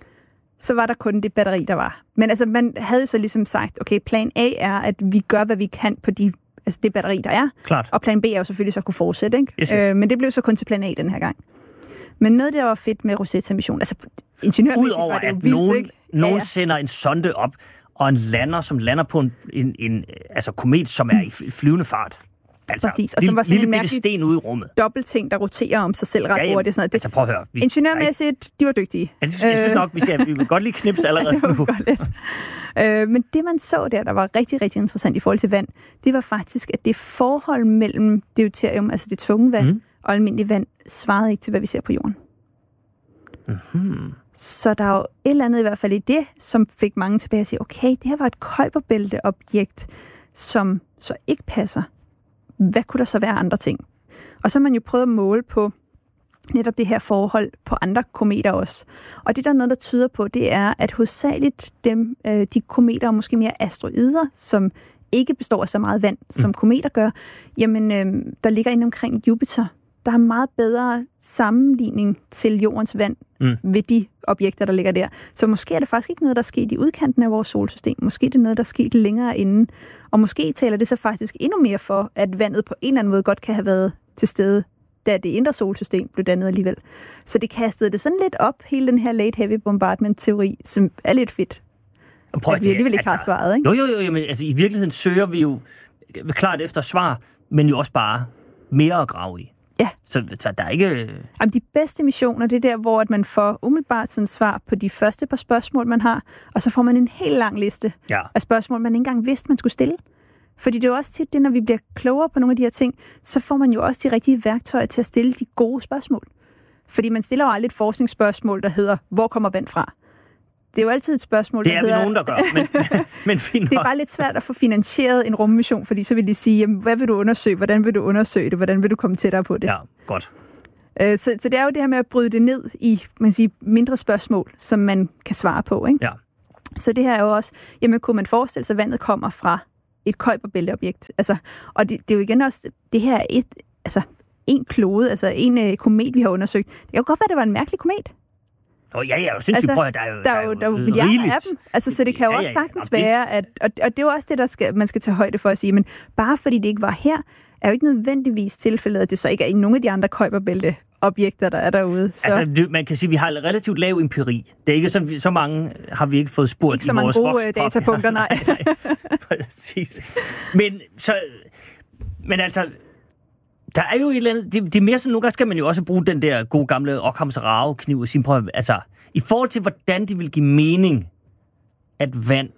så var der kun det batteri, der var. Men altså, man havde jo så ligesom sagt, okay, plan A er, at vi gør, hvad vi kan på de, altså det batteri, der er.
Klart.
Og plan B er jo selvfølgelig så at kunne fortsætte, ikke?
Yes.
Øh, men det blev så kun til plan A den her gang. Men noget, der var fedt med Rosetta-missionen, altså ingeniørmæssigt var det jo
at
vildt,
nogen,
ikke?
nogen
ja, ja.
sender en sonde op, og en lander, som lander på en, en, en altså komet, som er i flyvende fart. Altså,
præcis, og som var sådan en mærkelig
sten ude i rummet.
Dobbeltting, der roterer om sig selv ret
ja,
hurtigt. Sådan, det,
altså prøv at høre.
Vi, ingeniørmæssigt, de var dygtige.
Jeg synes, jeg synes nok, vi skal vi vil godt lige knipse allerede
ja,
nu.
øh, men det, man så der, der var rigtig, rigtig interessant i forhold til vand, det var faktisk, at det forhold mellem deuterium, altså det tunge vand, mm. og almindelig vand, svarede ikke til, hvad vi ser på jorden.
Mm-hmm.
Så der er jo et eller andet i hvert fald i det, som fik mange tilbage at sige, okay, det her var et Kuiperbælte-objekt, som så ikke passer. Hvad kunne der så være andre ting? Og så har man jo prøvet at måle på netop det her forhold på andre kometer også. Og det der er noget, der tyder på, det er, at hovedsageligt dem, de kometer, og måske mere asteroider, som ikke består af så meget vand, som mm. kometer gør, jamen, der ligger inde omkring Jupiter. Der er meget bedre sammenligning til jordens vand mm. ved de objekter, der ligger der. Så måske er det faktisk ikke noget, der er sket i udkanten af vores solsystem. Måske er det noget, der er sket længere inden. Og måske taler det så faktisk endnu mere for, at vandet på en eller anden måde godt kan have været til stede, da det indre solsystem blev dannet alligevel. Så det kastede det sådan lidt op, hele den her late heavy bombardment-teori, som er lidt fedt.
Prøv,
at vi alligevel ikke
altså,
har svaret, ikke?
Jo, jo, jo, men altså, i virkeligheden søger vi jo klart efter svar, men jo også bare mere at grave i.
Ja.
Så, så der er ikke...
Jamen, de bedste missioner, det er der, hvor at man får umiddelbart sådan svar på de første par spørgsmål, man har, og så får man en helt lang liste
ja.
af spørgsmål, man ikke engang vidste, man skulle stille. Fordi det er jo også tit det, når vi bliver klogere på nogle af de her ting, så får man jo også de rigtige værktøjer til at stille de gode spørgsmål. Fordi man stiller jo aldrig et forskningsspørgsmål, der hedder, hvor kommer vand fra? Det er jo altid et spørgsmål,
der hedder... Det er
hedder...
vi nogen, der gør, men, men fint.
Det er bare lidt svært at få finansieret en rummission, fordi så vil de sige, jamen, hvad vil du undersøge? Hvordan vil du undersøge det? Hvordan vil du komme tættere på det?
Ja, godt.
Øh, så, så det er jo det her med at bryde det ned i man siger, mindre spørgsmål, som man kan svare på, ikke?
Ja.
Så det her er jo også, jamen kunne man forestille sig, at vandet kommer fra et Kuiperbælte-objekt? Altså, og det, det er jo igen også, det her er et, altså en klode, altså en øh, komet, vi har undersøgt. Det kan jo godt være, at det var en mærkelig komet.
Oh, ja, ja, jeg synes,
altså,
prøver, der er jo,
der er jo, der er jo milliarder rigeligt af dem. Altså, så det kan jo ja, også sagtens ja, ja. være, at, og, og det er jo også det, der skal, man skal tage højde for at sige, men bare fordi det ikke var her, er jo ikke nødvendigvis tilfældet, at det så ikke er i nogle af de andre Kuiperbælte-objekter, der er derude. Så.
Altså, man kan sige, at vi har relativt lav empiri. Det er ikke så, så mange, har vi ikke fået spurgt
ikke
i vores
Ikke så mange gode datapunkter, nej.
nej. Præcis. Men, så, men altså, Der er jo et eller andet... Det, det er mere sådan, nogle gange skal man jo også bruge den der gode gamle Ockhams Rave-kniv og sige, prøv, altså, i forhold til, hvordan det vil give mening, at vand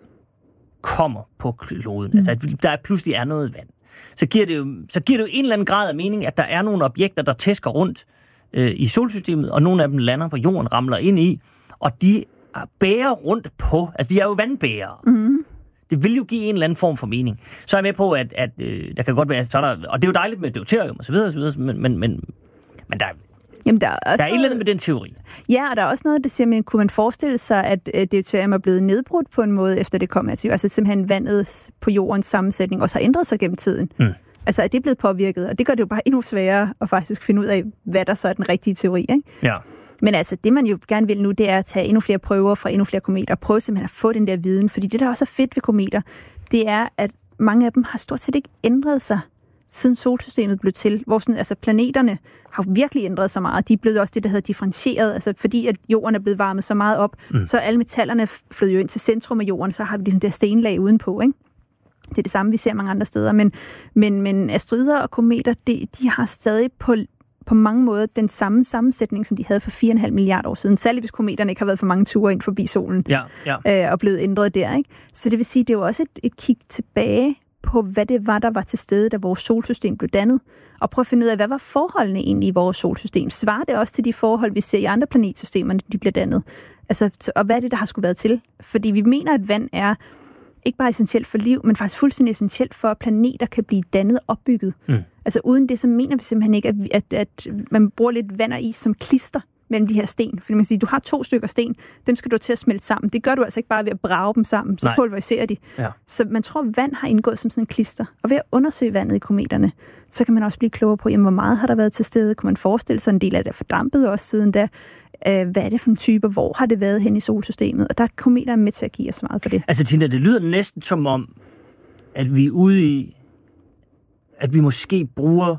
kommer på kloden, mm. altså, at der pludselig er noget vand, så giver, det jo, så giver det jo en eller anden grad af mening, at der er nogle objekter, der tæsker rundt øh, i solsystemet, og nogle af dem lander på jorden, ramler ind i, og de bærer rundt på... Altså, de er jo vandbærere. Mm. Det vil jo give en eller anden form for mening. Så er jeg med på, at, at øh, der kan godt være... Så der, og det er jo dejligt med deuterium og så videre, og så videre, men, men, men, men der,
Jamen, der er, også
der er noget, et eller andet med den teori.
Ja, og der er også noget, der siger, men kunne man forestille sig, at øh, deuterium er blevet nedbrudt på en måde, efter det kom? Altså, altså simpelthen vandet på jordens sammensætning også har ændret sig gennem tiden. Mm. Altså, er det blevet påvirket? Og det gør det jo bare endnu sværere at faktisk finde ud af, hvad der så er den rigtige teori, ikke?
Ja.
Men altså, det man jo gerne vil nu, det er at tage endnu flere prøver fra endnu flere kometer, og prøve simpelthen at få den der viden. Fordi det, der også er fedt ved kometer, det er, at mange af dem har stort set ikke ændret sig, siden solsystemet blev til. Hvor sådan, altså, planeterne har virkelig ændret sig meget. De er blevet også det, der hedder differentieret. Altså, fordi at jorden er blevet varmet så meget op, mm. så alle metallerne flyder jo ind til centrum af jorden, så har vi ligesom det stenlag udenpå, ikke? Det er det samme, vi ser mange andre steder. Men, men, men asteroider og kometer, de, de har stadig på på mange måder den samme sammensætning, som de havde for fire komma fem milliarder år siden. Særligt hvis kometerne ikke har været for mange ture ind forbi solen
ja, ja.
Øh, og blevet ændret der. Ikke? Så det vil sige, det er jo også et, et kig tilbage på, hvad det var, der var til stede, da vores solsystem blev dannet. Og prøve at finde ud af, hvad var forholdene egentlig i vores solsystem? Svarer det også til de forhold, vi ser i andre planetsystemer, når de bliver dannet? Altså, og hvad er det, der har skulle været til? Fordi vi mener, at vand er ikke bare essentielt for liv, men faktisk fuldstændig essentielt for, at planeter kan blive dannet og opbygget. Mm. Altså uden det, så mener vi simpelthen ikke, at, at, at man bruger lidt vand og is som klister mellem de her sten. Fordi man siger, du har to stykker sten, dem skal du til at smelte sammen. Det gør du altså ikke bare ved at brage dem sammen, så Nej. pulveriserer de. Ja. Så man tror, at vand har indgået som sådan en klister. Og ved at undersøge vandet i kometerne, så kan man også blive klogere på, jamen, hvor meget har der været til stede? Kunne man forestille sig, en del af det er fordampet også siden da? Hvad er det for en typer? Hvor har det været hen i solsystemet? Og der er kometer med til at give os meget for det.
Altså, Tina, det lyder næsten som om, at vi er ude i, at vi måske bruger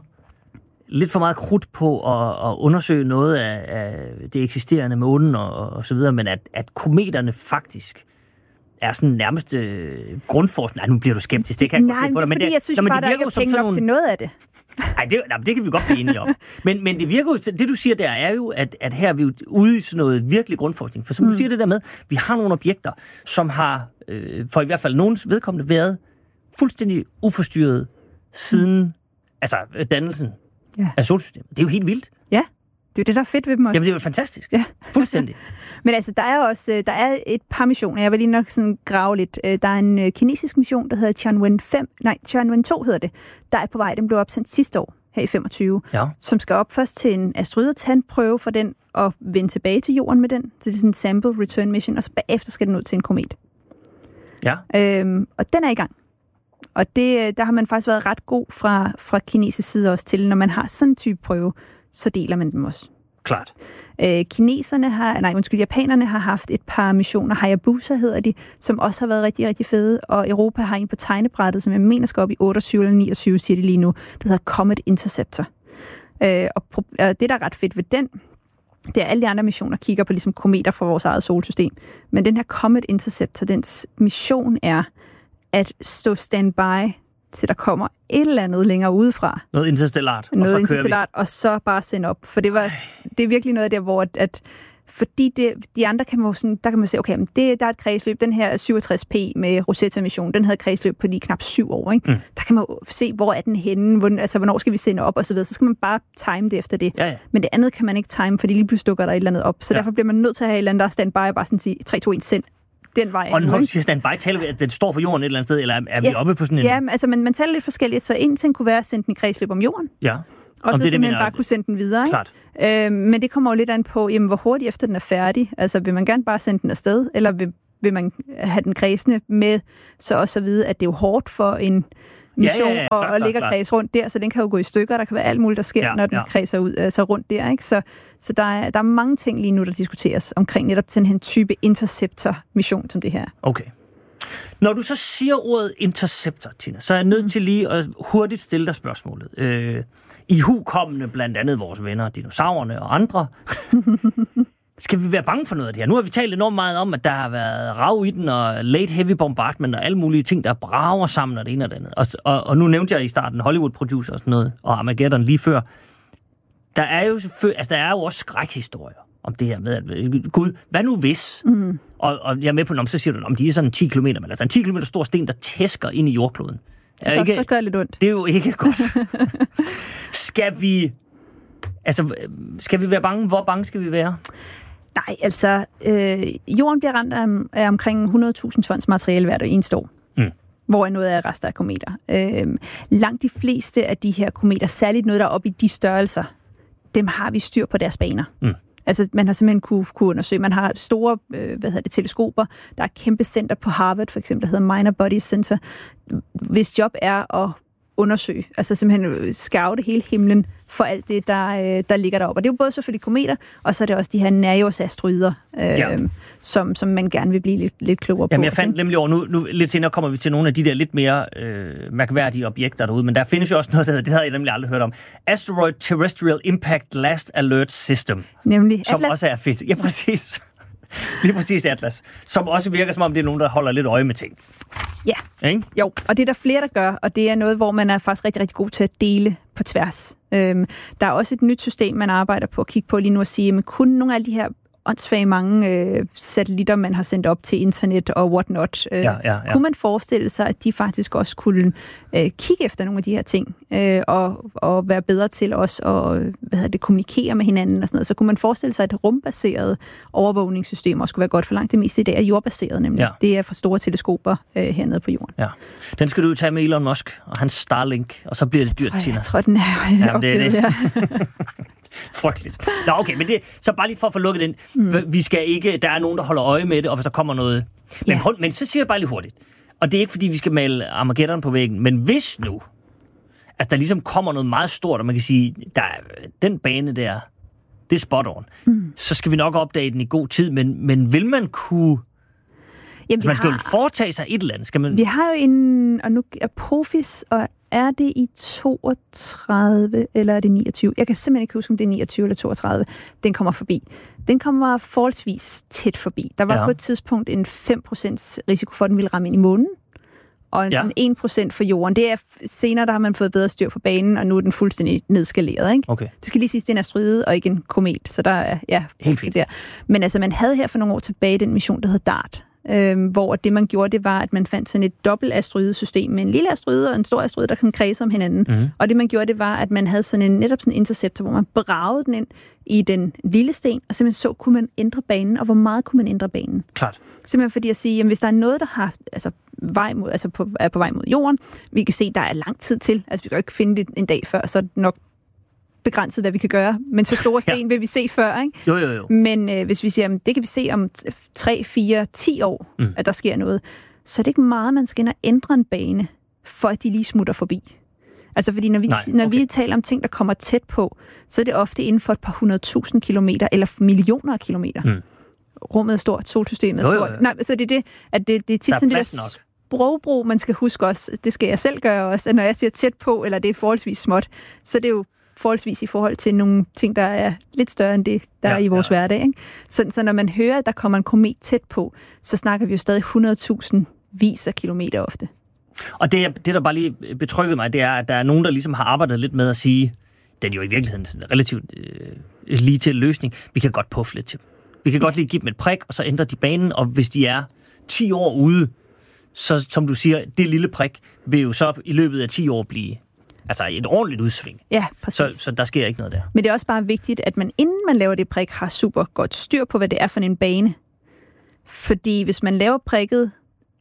lidt for meget krudt på at, at undersøge noget af, af det eksisterende månen og, og så videre, men at, at kometerne faktisk er sådan nærmest øh, grundforskning. Nej, nu bliver du skeptisk. Det kan
Nej, jeg, det er fordi, det, jeg synes bare, der ikke er penge nok nogle... til noget af det.
Nej, det, nej, det kan vi godt blive enige om. Men, men det virker jo, det du siger der, er jo, at, at her er vi jo ude i sådan noget virkelig grundforskning. For som mm. du siger det der med, vi har nogle objekter, som har, øh, for i hvert fald nogens vedkommende, været fuldstændig uforstyrret siden mm. altså dannelsen ja. af solsystemet. Det er jo helt vildt.
Ja. Det er jo det, der er fedt ved dem også.
Jamen, det er jo fantastisk. Ja. Fuldstændig.
Men altså, der er også der er et par missioner. Jeg vil lige nok sådan grave lidt. Der er en kinesisk mission, der hedder Tianwen fem. Nej, Tianwen to hedder det. Der er på vej. Den blev opsendt sidste år, her i femogtyve. Ja. Som skal op først til en asteroidetandprøve for den, og vende tilbage til jorden med den. Så det er sådan en sample return mission, og så bagefter skal den ud til en komet. Ja. Øhm, og den er i gang. Og det, der har man faktisk været ret god fra, fra kinesisk side også til, når man har sådan en type prøve, så deler man dem også.
Klart.
Øh, kineserne har, nej undskyld, japanerne har haft et par missioner, Hayabusa hedder de, som også har været rigtig, rigtig fede, og Europa har en på tegnebrættet, som jeg mener skal op i otteogtyve eller niogtyve, siger de lige nu, det hedder Comet Interceptor. Øh, og, og det, der er ret fedt ved den, det er, alle de andre missioner kigger på ligesom kometer fra vores eget solsystem, men den her Comet Interceptor, dens mission er at stå standby, til der kommer et eller andet længere udefra.
Noget interstellart.
Noget og interstellart, og så bare sende op. For det, var, det er virkelig noget af det, hvor at, at fordi det, de andre kan man sådan, der kan man se, okay, men det, der er et kredsløb, den her syvogtres P med Rosetta-mission, den havde et kredsløb på lige knap syv år, ikke? Mm. Der kan man se, hvor er den henne, hvor, altså hvornår skal vi sende op, og så videre. Så skal man bare time det efter det. Ja, ja. Men det andet kan man ikke time, fordi lige pludselig dukker der et eller andet op. Så ja. Derfor bliver man nødt til at have et eller andet, der er standby, og bare sådan sige, tre, to, et, send. Den vej.
Og når du siger standby, taler vi, at den står på jorden et eller andet sted, eller er vi
ja.
oppe på sådan en...
Ja, altså man, man taler lidt forskelligt, så en ting kunne være at sende den i kredsløb om jorden.
Ja.
Og så simpelthen bare kunne sende den videre.
Klart.
Øh, men det kommer jo lidt an på, jamen, hvor hurtigt efter den er færdig. Altså vil man gerne bare sende den afsted, eller vil, vil man have den kredsende med, så også at vide, at det er jo hårdt for en mission ja, ja, ja, klar, og, og ligge og kredse rundt der, så den kan jo gå i stykker. Der kan være alt muligt, der sker, ja, når den ja. kredser ud, altså rundt der. Ikke? Så, så der, er, der er mange ting lige nu, der diskuteres omkring netop sådan en type interceptor-mission som det her.
Okay. Når du så siger ordet interceptor, Tina, så er jeg nødt mm. til lige at hurtigt stille dig spørgsmålet. Øh, I hukommende blandt andet vores venner, dinosaurerne og andre. Skal vi være bange for noget af det her? Nu har vi talt enormt meget om, at der har været rav i den, og late heavy bombardment, og alle mulige ting, der brager sammen, og det ene og det andet. Og, og, og nu nævnte jeg i starten Hollywood-producer og sådan noget, og Armageddon lige før. Der er jo selvfølgelig, altså der er jo også skrækhistorier om det her med, at gud, hvad nu hvis? Mm. Og, og jeg er med på, når så siger du, om de er sådan ti kilometer, men altså en ti kilometer stor sten, der tæsker ind i jordkloden.
Det kan ikke, også gøre lidt ondt.
Det er jo ikke godt. Skal vi, altså, skal vi være bange? Hvor bange skal vi være?
Nej, altså, øh, jorden bliver ramt af, af omkring hundrede tusind tons materiale hvert eneste år. Mm. Hvor noget af rester af kometer. Øh, langt de fleste af de her kometer, særligt noget, der er oppe i de størrelser, dem har vi styr på deres baner. Mm. Altså, man har simpelthen kunne, kunne undersøge. Man har store, øh, hvad hedder det, teleskoper. Der er et kæmpe center på Harvard, for eksempel, der hedder Minor Bodies Center, hvis job er at undersøge, altså simpelthen scoute hele himlen for alt det, der, der ligger deroppe. Og det er jo både selvfølgelig kometer, og så er det også de her nærjordsasteroider, øh, ja. som, som man gerne vil blive lidt, lidt klogere på.
Jamen, jeg fandt nemlig over, nu, nu lidt senere kommer vi til nogle af de der lidt mere øh, mærkværdige objekter derude, men der findes jo også noget, der hedder, det havde jeg nemlig aldrig hørt om, Asteroid Terrestrial Impact Last Alert System.
Nemlig
som
Atlas.
Også er fedt. Ja, præcis. Lige præcis Atlas. Som også virker, som om det er nogen, der holder lidt øje med ting.
Ja,
ikke?
Jo, og det er der flere, der gør, og det er noget, hvor man er faktisk rigtig, rigtig god til at dele på tværs. Øhm, der er også et nyt system, man arbejder på at kigge på lige nu og sige, men kun nogle af de her åndssvage mange øh, satellitter, man har sendt op til internet og whatnot. Øh, ja, ja, ja. Kunne man forestille sig, at de faktisk også kunne øh, kigge efter nogle af de her ting, øh, og, og være bedre til også at hvad hedder det, kommunikere med hinanden og sådan noget. Så kunne man forestille sig, at rumbaseret overvågningssystem også skulle være godt, for langt det meste i dag er jordbaseret nemlig. Ja. Det er for store teleskoper øh, hernede på jorden.
Ja. Den skal du tage med Elon Musk og hans Starlink, og så bliver det dyrt, Tina.
Jeg tror, den er jo
Jamen, det er det. Ja. Frygteligt. Nå, okay, men det, så bare lige for at få lukket den. Mm. Vi skal ikke, der er nogen, der holder øje med det, og hvis der kommer noget... Men, ja. men så siger jeg bare lige hurtigt. Og det er ikke, fordi vi skal male Armageddon på væggen, men hvis nu, altså der ligesom kommer noget meget stort, og man kan sige, der er, den bane der, det er spot on, mm. så skal vi nok opdage den i god tid, men, men vil man kunne... Jamen, man skal har, jo foretage sig et eller andet. Skal man...
Vi har jo en, og nu er Apophis, og er det i toogtredive, eller er det niogtyve? Jeg kan simpelthen ikke huske, om det er niogtyve eller toogtredive. Den kommer forbi. Den kommer forholdsvis tæt forbi. Der var ja. på et tidspunkt en fem procent risiko for, at den ville ramme ind i månen, og en ja. sådan en procent for jorden. Det er senere, der har man fået bedre styr på banen, og nu er den fuldstændig nedskaleret. Ikke? Okay. Det skal lige siges, det er en asteroide og ikke en komet, så der er ja,
helt fint. Der.
Men altså, man havde her for nogle år tilbage den mission, der hed DART, Øhm, hvor det, man gjorde, det var, at man fandt sådan et dobbelt asteroidesystem med en lille asteroide og en stor asteroide, der kan kredse om hinanden. Mm-hmm. Og det, man gjorde, det var, at man havde sådan en, netop sådan en interceptor, hvor man bragede den ind i den lille sten, og simpelthen så, kunne man ændre banen, og hvor meget kunne man ændre banen.
Klart.
Simpelthen fordi at sige, jamen, hvis der er noget, der har, altså, vej mod, altså på, er på vej mod jorden, vi kan se, der er lang tid til, altså vi kan jo ikke finde det en dag før, så er det nok begrænset, hvad vi kan gøre. Men så store sten ja. vil vi se før, ikke?
Jo, jo, jo.
Men øh, hvis vi siger, jamen, det kan vi se om tre, fire, ti år, mm. at der sker noget, så er det ikke meget, man skal ind og ændre en bane, for at de lige smutter forbi. Altså, fordi når vi, Nej, okay. når vi taler om ting, der kommer tæt på, så er det ofte inden for et par hundrede tusind kilometer, eller millioner af kilometer. Mm. Rummet er stort, solsystemet er stort. Jo, jo, jo. Nej, så det er det, at det, det er tit
der er
sådan det der sprogbrug, man skal huske også. Det skal jeg selv gøre også, at når jeg siger tæt på, eller det er forholdsvis småt, så det er jo forholdsvis i forhold til nogle ting, der er lidt større end det, der ja, er i vores ja. hverdag. Ikke? Så, så når man hører, at der kommer en komet tæt på, så snakker vi jo stadig hundrede tusind vis af kilometer ofte.
Og det, det, der bare lige betrykkede mig, det er, at der er nogen, der ligesom har arbejdet lidt med at sige, den er jo i virkeligheden en relativt øh, lige til løsning, vi kan godt puffe lidt til. Vi kan ja. godt lige give dem et prik, og så ændre de banen, og hvis de er ti år ude, så som du siger, det lille prik vil jo så i løbet af ti år blive altså et ordentligt udsving.
Ja, præcis.
Så, så der sker ikke noget der.
Men det er også bare vigtigt, at man inden man laver det prik, har super godt styr på, hvad det er for en bane. Fordi hvis man laver prikket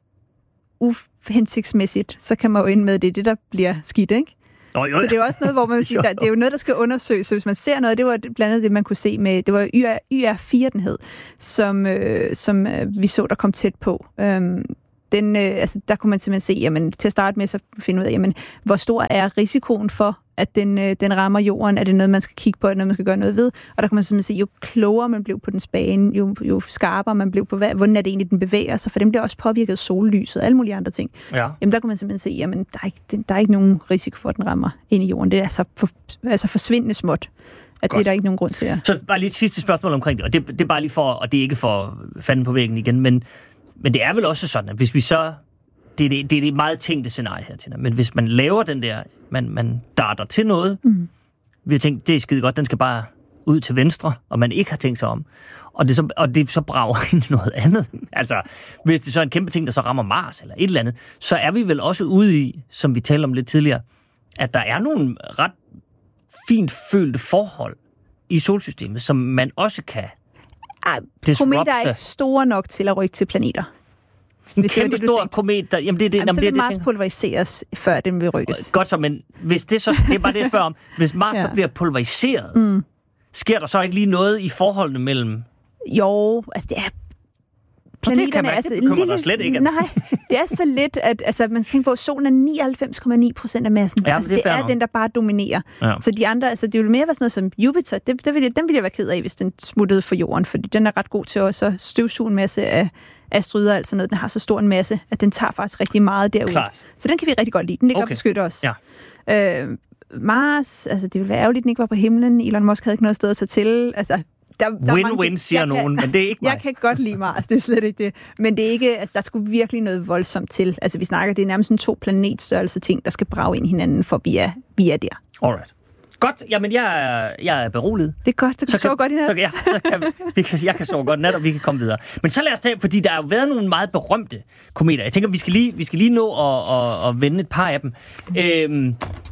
uhensigtsmæssigt, så kan man jo ende med, at det er det, der bliver skidt, ikke?
Oh, jo.
Så det er jo også noget, hvor man vil sige, der, det er jo noget, der skal undersøges. Så hvis man ser noget, det var blandt andet det, man kunne se med, det var Y R fire, den hed, som, øh, som øh, vi så, der kom tæt på. Øhm, Den, øh, altså, der kunne man simpelthen se, jamen, til at starte med, så finde ud af, jamen, hvor stor er risikoen for, at den, øh, den rammer jorden? Er det noget, man skal kigge på? Er det noget, man skal gøre noget ved? Og der kan man simpelthen se, jo klogere man blev på dens bane, jo, jo skarpere man blev på, hvad, hvordan er det egentlig, den bevæger sig? For dem bliver også påvirket af sollyset og alle mulige andre ting. Ja. Jamen, der kan man simpelthen se, jamen, der er, ikke, der er ikke nogen risiko for, at den rammer ind i jorden. Det er altså, for, altså forsvindende småt. At det er der ikke nogen grund til. Ja.
Så bare lige et sidste spørgsmål omkring det, og det, det er bare lige for, og det er ikke for fanden på væggen igen, men, men det er vel også sådan, at hvis vi så, det er det, det, er det meget tænkte scenarie her, Tina, men hvis man laver den der, man, man darter til noget, mm. vi har tænkt, det er skide godt, den skal bare ud til venstre, og man ikke har tænkt sig om, og det så, og det så brager ind noget andet. Altså, hvis det så er en kæmpe ting, der så rammer Mars eller et eller andet, så er vi vel også ude i, som vi talte om lidt tidligere, at der er nogle ret fint følte forhold i solsystemet, som man også kan disrupte.
Kometer er ikke store nok til at rykke til planeter.
En hvis kæmpe det, stor komet, der, jamen det er det,
jamen, så
vil
det, Mars det, pulveriseres, før den vil rykkes.
Godt så, men hvis det så, det er bare det, jeg spørger om. Hvis Mars ja. så bliver pulveriseret, mm. sker der så ikke lige noget i forholdene mellem?
Jo, altså det er...
Planeterne er altså lille, slet ikke.
Nej, det er så lidt, at altså, man tænker på, at solen er nioghalvfems komma ni procent af massen.
Ja,
altså,
det er,
det er den, der bare dominerer. Ja. Så de andre, altså det ville mere være sådan noget som Jupiter, det, det ville, den ville jeg være ked af, hvis den smuttede for jorden, fordi den er ret god til også at støvsuge en masse af asteroider, altså noget. Den har så stor en masse, at den tager faktisk rigtig meget derude.
Klart.
Så den kan vi rigtig godt lide. Den ligger okay. og beskytter os.
Ja.
Øh, Mars, altså det ville være ærgerligt, at den ikke var på himlen. Elon Musk havde ikke noget sted at tage til. Altså, Der, der
Win-win, siger
kan,
nogen, men det er ikke mig.
Jeg kan godt lide Mars, det er slet ikke det. Men det er ikke, altså, der skulle virkelig noget voldsomt til. Altså, vi snakker, det er nærmest en to planetstørrelse ting, der skal brage ind hinanden, for vi er, vi er der.
Alright. Godt, jamen jeg er, jeg er beroliget.
Det er godt, så kan så du sove godt i nat.
Så, ja, så kan, vi kan, jeg kan sove godt i nat, og vi kan komme videre. Men så lad os tage, fordi der har jo været nogle meget berømte kometer. Jeg tænker, vi skal lige, vi skal lige nå at, at, at vende et par af dem. Øhm,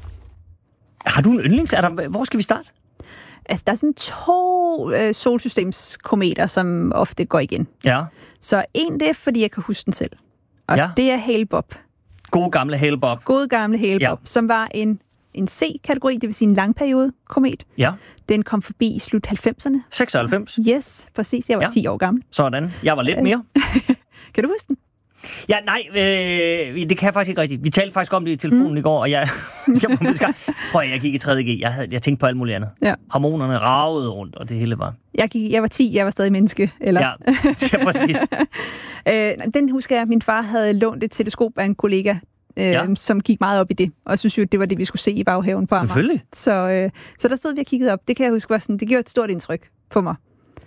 har du en yndlings? Er der, hvor skal vi starte?
Altså, der er sådan to øh, solsystemskometer, som ofte går igen.
Ja.
Så en, det er, fordi jeg kan huske den selv. Og ja. det er Hale-Bopp.
God gamle Hale-Bopp.
God gamle Hale-Bopp, ja. som var en, en C-kategori, det vil sige en langperiode komet.
Ja.
Den kom forbi i slut halvfemserne.
seksoghalvfems?
Yes, præcis. Jeg var ja. ti år gammel.
Sådan. Jeg var lidt mere.
Kan du huske den?
Ja, nej, øh, det kan jeg faktisk ikke rigtigt. Vi talte faktisk om det i telefonen mm. i går, og jeg, jeg, jeg, prøv, jeg gik i tredje G. Jeg, havde, jeg tænkte på alt muligt andet. Ja. Hormonerne ragede rundt, og det hele var...
Jeg, gik, jeg var ti, jeg var stadig menneske. Eller?
Ja, ja, præcis.
øh, den husker jeg, at min far havde lånt et teleskop af en kollega, øh, ja. som gik meget op i det, og synes jo, det var det, vi skulle se i baghaven på Amager.
Selvfølgelig.
Så, øh, så der stod vi og kiggede op. Det kan jeg huske, var sådan, det gjorde et stort indtryk på mig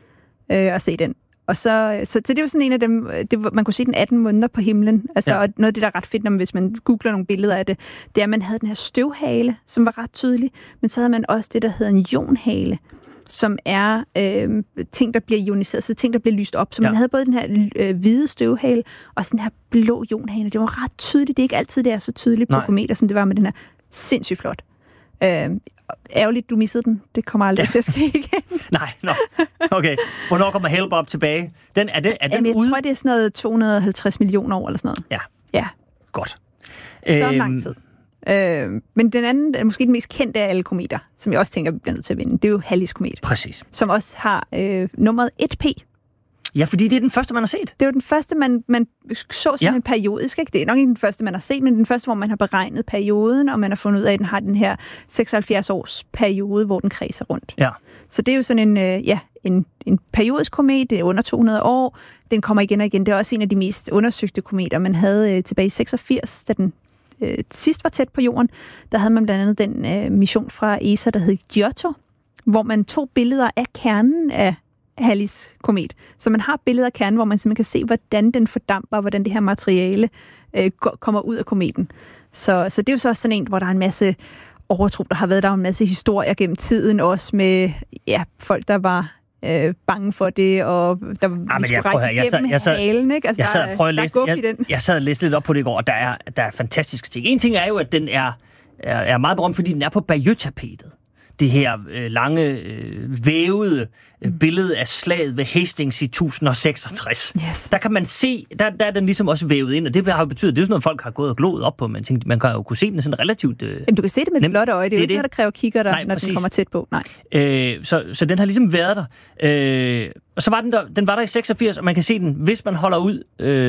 øh, at se den. Og så, så, så det var sådan en af dem, det, man kunne se den atten måneder på himlen. Altså, ja. Og noget af det, der er ret fedt, når man, hvis man googler nogle billeder af det, det er, at man havde den her støvhale, som var ret tydelig, men så havde man også det, der hedder en ionhale, som er øh, ting, der bliver ioniseret, så ting, der bliver lyst op. Så man ja. havde både den her øh, hvide støvhale, og sådan her blå ionhale. Det var ret tydeligt. Det er ikke altid, det er så tydeligt på Nej. kometer, som det var med den her sindssygt flot. Øh, Ærgerligt, du missede den. Det kommer aldrig ja. til at ske igen.
Nej, no. Okay. Hvornår kommer Hale-Bopp tilbage? Den, er det, er den
Jamen, jeg
ude?
tror, det er sådan noget to hundrede og halvtreds millioner år eller sådan noget.
Ja.
Ja.
Godt.
Så øhm. lang tid. Øh, men den anden, er måske den mest kendte af alle kometer, som jeg også tænker, vi bliver nødt til at vinde, det er jo Halleys komet.
Præcis.
Som også har øh, nummeret et P.
Ja, fordi det er den første, man har set.
Det var den første, man, man så sådan ja. en periodisk. Ikke? Det er nok ikke den første, man har set, men den første, hvor man har beregnet perioden, og man har fundet ud af, at den har den her seksoghalvfjerds års periode, hvor den kredser rundt.
Ja.
Så det er jo sådan en, øh, ja, en, en periodisk komet, det er under to hundrede år. Den kommer igen og igen. Det er også en af de mest undersøgte kometer, man havde øh, tilbage i seksogfirs, da den øh, sidst var tæt på jorden. Der havde man blandt andet den øh, mission fra E S A, der hed Giotto, hvor man tog billeder af kernen af Halleys komet. Så man har billeder af kernen, hvor man simpelthen kan se, hvordan den fordamper, hvordan det her materiale øh, kommer ud af kometen. Så, så det er jo så også sådan en, hvor der er en masse overtro, der har været der en masse historier gennem tiden, også med ja, folk, der var øh, bange for det, og der ah, vi skulle rejse
jeg
igennem
sad, jeg sad,
halen. Ikke? Altså,
jeg sad og prøvede at læse, jeg,
i den.
jeg sad og læste lidt op på det i går, og der er, der er fantastiske ting. En ting er jo, at den er, er, er meget berømt, fordi den er på Bayeux-tapetet. Det her øh, lange, øh, vævede øh, billede af slaget ved Hastings i tusind seksogtres.
Yes.
Der kan man se, der, der er den ligesom også vævet ind, og det har jo betydet, det er sådan noget, folk har gået og gloet op på, men tænkte, man kan jo kunne se den sådan relativt... Øh,
Jamen, du kan se det med det blotte øje, det er jo ikke
det.
noget, der kræver kigger der,
Nej,
når
præcis. Den
kommer tæt på. Nej.
Øh, så, så den har ligesom været der. Øh, og så var den der, den var der i seksogfirs, og man kan se den, hvis man holder ud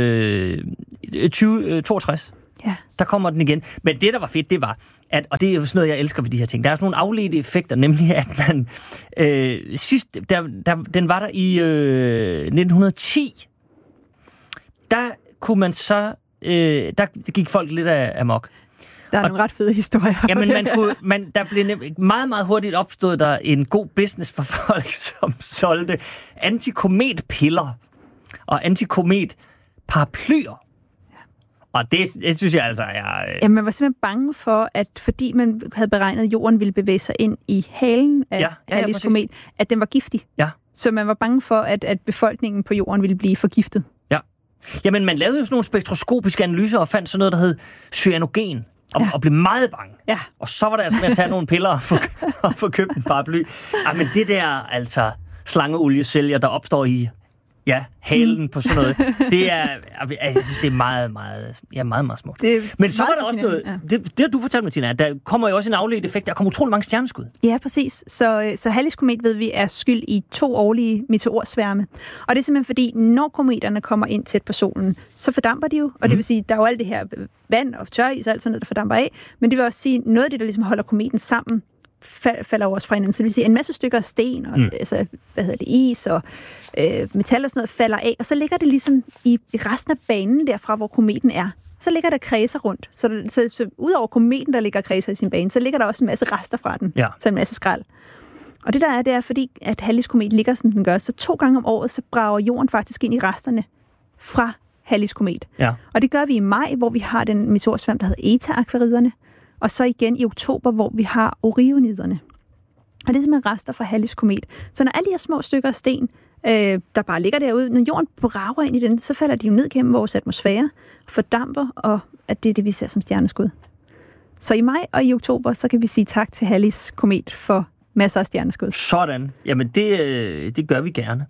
øh, tyve toogtres.
Ja.
Der kommer den igen. Men det, der var fedt, det var, at, og det er jo sådan noget, jeg elsker ved de her ting, der er sådan nogle afledte effekter, nemlig at man øh, sidst, der, der, den var der i øh, nitten ti, der kunne man så, øh, der gik folk lidt af amok.
Der er og, nogle ret fede historier.
Jamen, man kunne, man, der blev meget, meget hurtigt opstået der en god business for folk, som solgte antikometpiller og antikomet-paraplyer. Og det, det synes jeg altså er...
Ja, man var simpelthen bange for, at fordi man havde beregnet, at jorden ville bevæge sig ind i halen af ja, ja, Halleys ja, komet, at den var giftig.
Ja.
Så man var bange for, at, at befolkningen på jorden ville blive forgiftet.
Ja. Jamen, man lavede jo sådan nogle spektroskopiske analyser og fandt sådan noget, der hed cyanogen. Og, ja. og blev meget bange.
Ja.
Og så var der altså med at tage nogle piller og få, og få købt en paraply. Ej, men det der, altså, slangeoliesælger, der opstår i... Ja, halen på sådan noget. Det er, jeg synes, det er meget, meget, ja, meget, meget smukt. Men så var der også noget, ja. det, det har du fortalt, Martina, der kommer jo også en afledt effekt, der kommer utrolig mange stjerneskud.
Ja, præcis. Så, så Halleys komet, ved vi, er skyld i to årlige meteorsværme. Og det er simpelthen fordi, når kometerne kommer ind tæt på solen, så fordamper de jo. Og mm. det vil sige, der er jo alt det her vand og tøris og alt sådan noget, der fordamper af. Men det vil også sige, noget af det, der ligesom holder kometen sammen, falder også fra hinanden. Så det vil sige, en masse stykker af sten, og, mm. altså, hvad hedder det, is og øh, metal og sådan noget, falder af, og så ligger det ligesom i, i resten af banen derfra, hvor kometen er. Så ligger der kredser rundt. Så, så, så ud over kometen, der ligger kredser i sin bane, så ligger der også en masse rester fra den. Ja. Så en masse skrald. Og det der er, det er, fordi at Halleys komet ligger, som den gør, så to gange om året, så brager jorden faktisk ind i resterne fra Halleys komet. Ja. Og det gør vi i maj, hvor vi har den meteorsværm, der hedder Eta-akvariderne. Og så igen i oktober, hvor vi har orioniderne. Og det er simpelthen rester fra Halleys komet. Så når alle de her små stykker af sten, øh, der bare ligger derude, når jorden brager ind i den, så falder de jo ned gennem vores atmosfære, fordamper, og at det er det, vi ser som stjerneskud. Så i maj og i oktober, så kan vi sige tak til Halleys komet for masser af stjerneskud.
Sådan. Jamen, det, det gør vi gerne.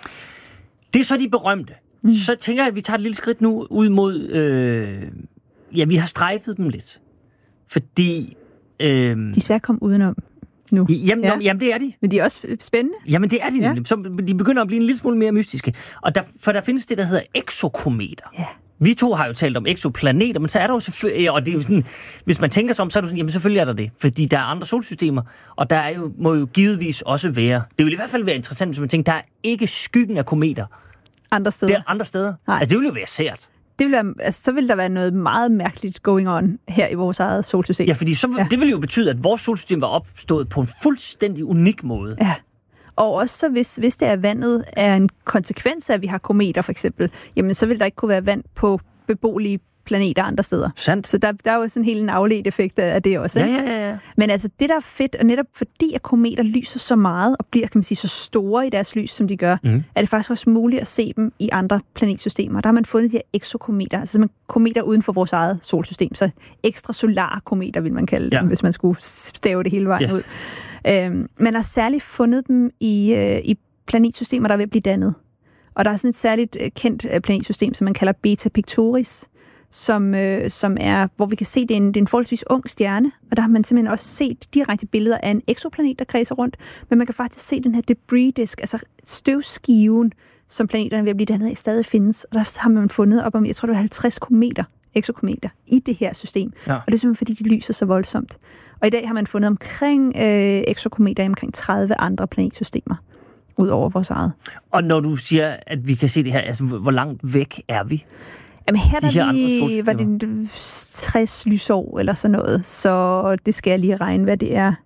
Det er så de berømte. Mm. Så tænker jeg, at vi tager et lille skridt nu ud mod... Øh, ja, vi har strejfet dem lidt. Fordi... Øh,
de er svært at komme udenom nu.
Jamen, ja. jamen, det er de.
Men de er også spændende.
Jamen, det er de nemlig. Så de begynder at blive en lille smule mere mystiske. Og der, for der findes det, der hedder exokometer. Ja. Vi to har jo talt om exoplaneter, men så er der jo selvfølgelig... Og det er jo sådan, hvis man tænker sig om, så er det sådan, jamen selvfølgelig er der det. Fordi der er andre solsystemer, og der er jo, må jo givetvis også være... Det vil i hvert fald være interessant, hvis man tænker, der er ikke skyggen af kometer.
Andre steder.
Det er andre steder. Nej. Altså, det vil jo være sært.
Det vil være, altså, så vil der være noget meget mærkeligt going on her i vores eget solsystem.
Ja, fordi så, ja. det vil jo betyde, at vores solsystem var opstået på en fuldstændig unik måde.
Ja, og også så hvis, hvis det er vandet er en konsekvens af, at vi har kometer for eksempel, jamen så vil der ikke kunne være vand på beboelige planeter andre steder.
Sandt.
Så der, der er jo sådan en helt en afledt effekt af det også.
Ja, ja, ja, ja.
Men altså det, der er fedt, og netop fordi at kometer lyser så meget, og bliver, kan man sige, så store i deres lys, som de gør, mm. er det faktisk også muligt at se dem i andre planetsystemer. Der har man fundet de her exokometer, altså kometer uden for vores eget solsystem, så ekstrasolare kometer, vil man kalde dem, ja. hvis man skulle stave det hele vejen yes. ud. Øhm, man har særligt fundet dem i, øh, i planetsystemer, der er ved at blive dannet. Og der er sådan et særligt øh, kendt øh, planetsystem, som man kalder Beta Pictoris, som, øh, som er, hvor vi kan se, det er en, det er en forholdsvis ung stjerne, og der har man simpelthen også set direkte billeder af en eksoplanet, der kredser rundt, men man kan faktisk se den her debris disk, altså støvskiven, som planeterne er ved at blive dannet af, stadig findes, og der har man fundet op om, jeg tror det var halvtreds kometer, eksokometer, i det her system, ja. Og det er simpelthen fordi, de lyser så voldsomt. Og i dag har man fundet omkring øh, eksokometer i omkring tredive andre planetsystemer, ud over vores eget.
Og når du siger, at vi kan se det her, altså hvor langt væk er vi?
Jamen her, der her vi, var det tres lysår eller sådan noget, så det skal jeg lige regne, hvad det er.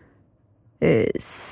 Øh,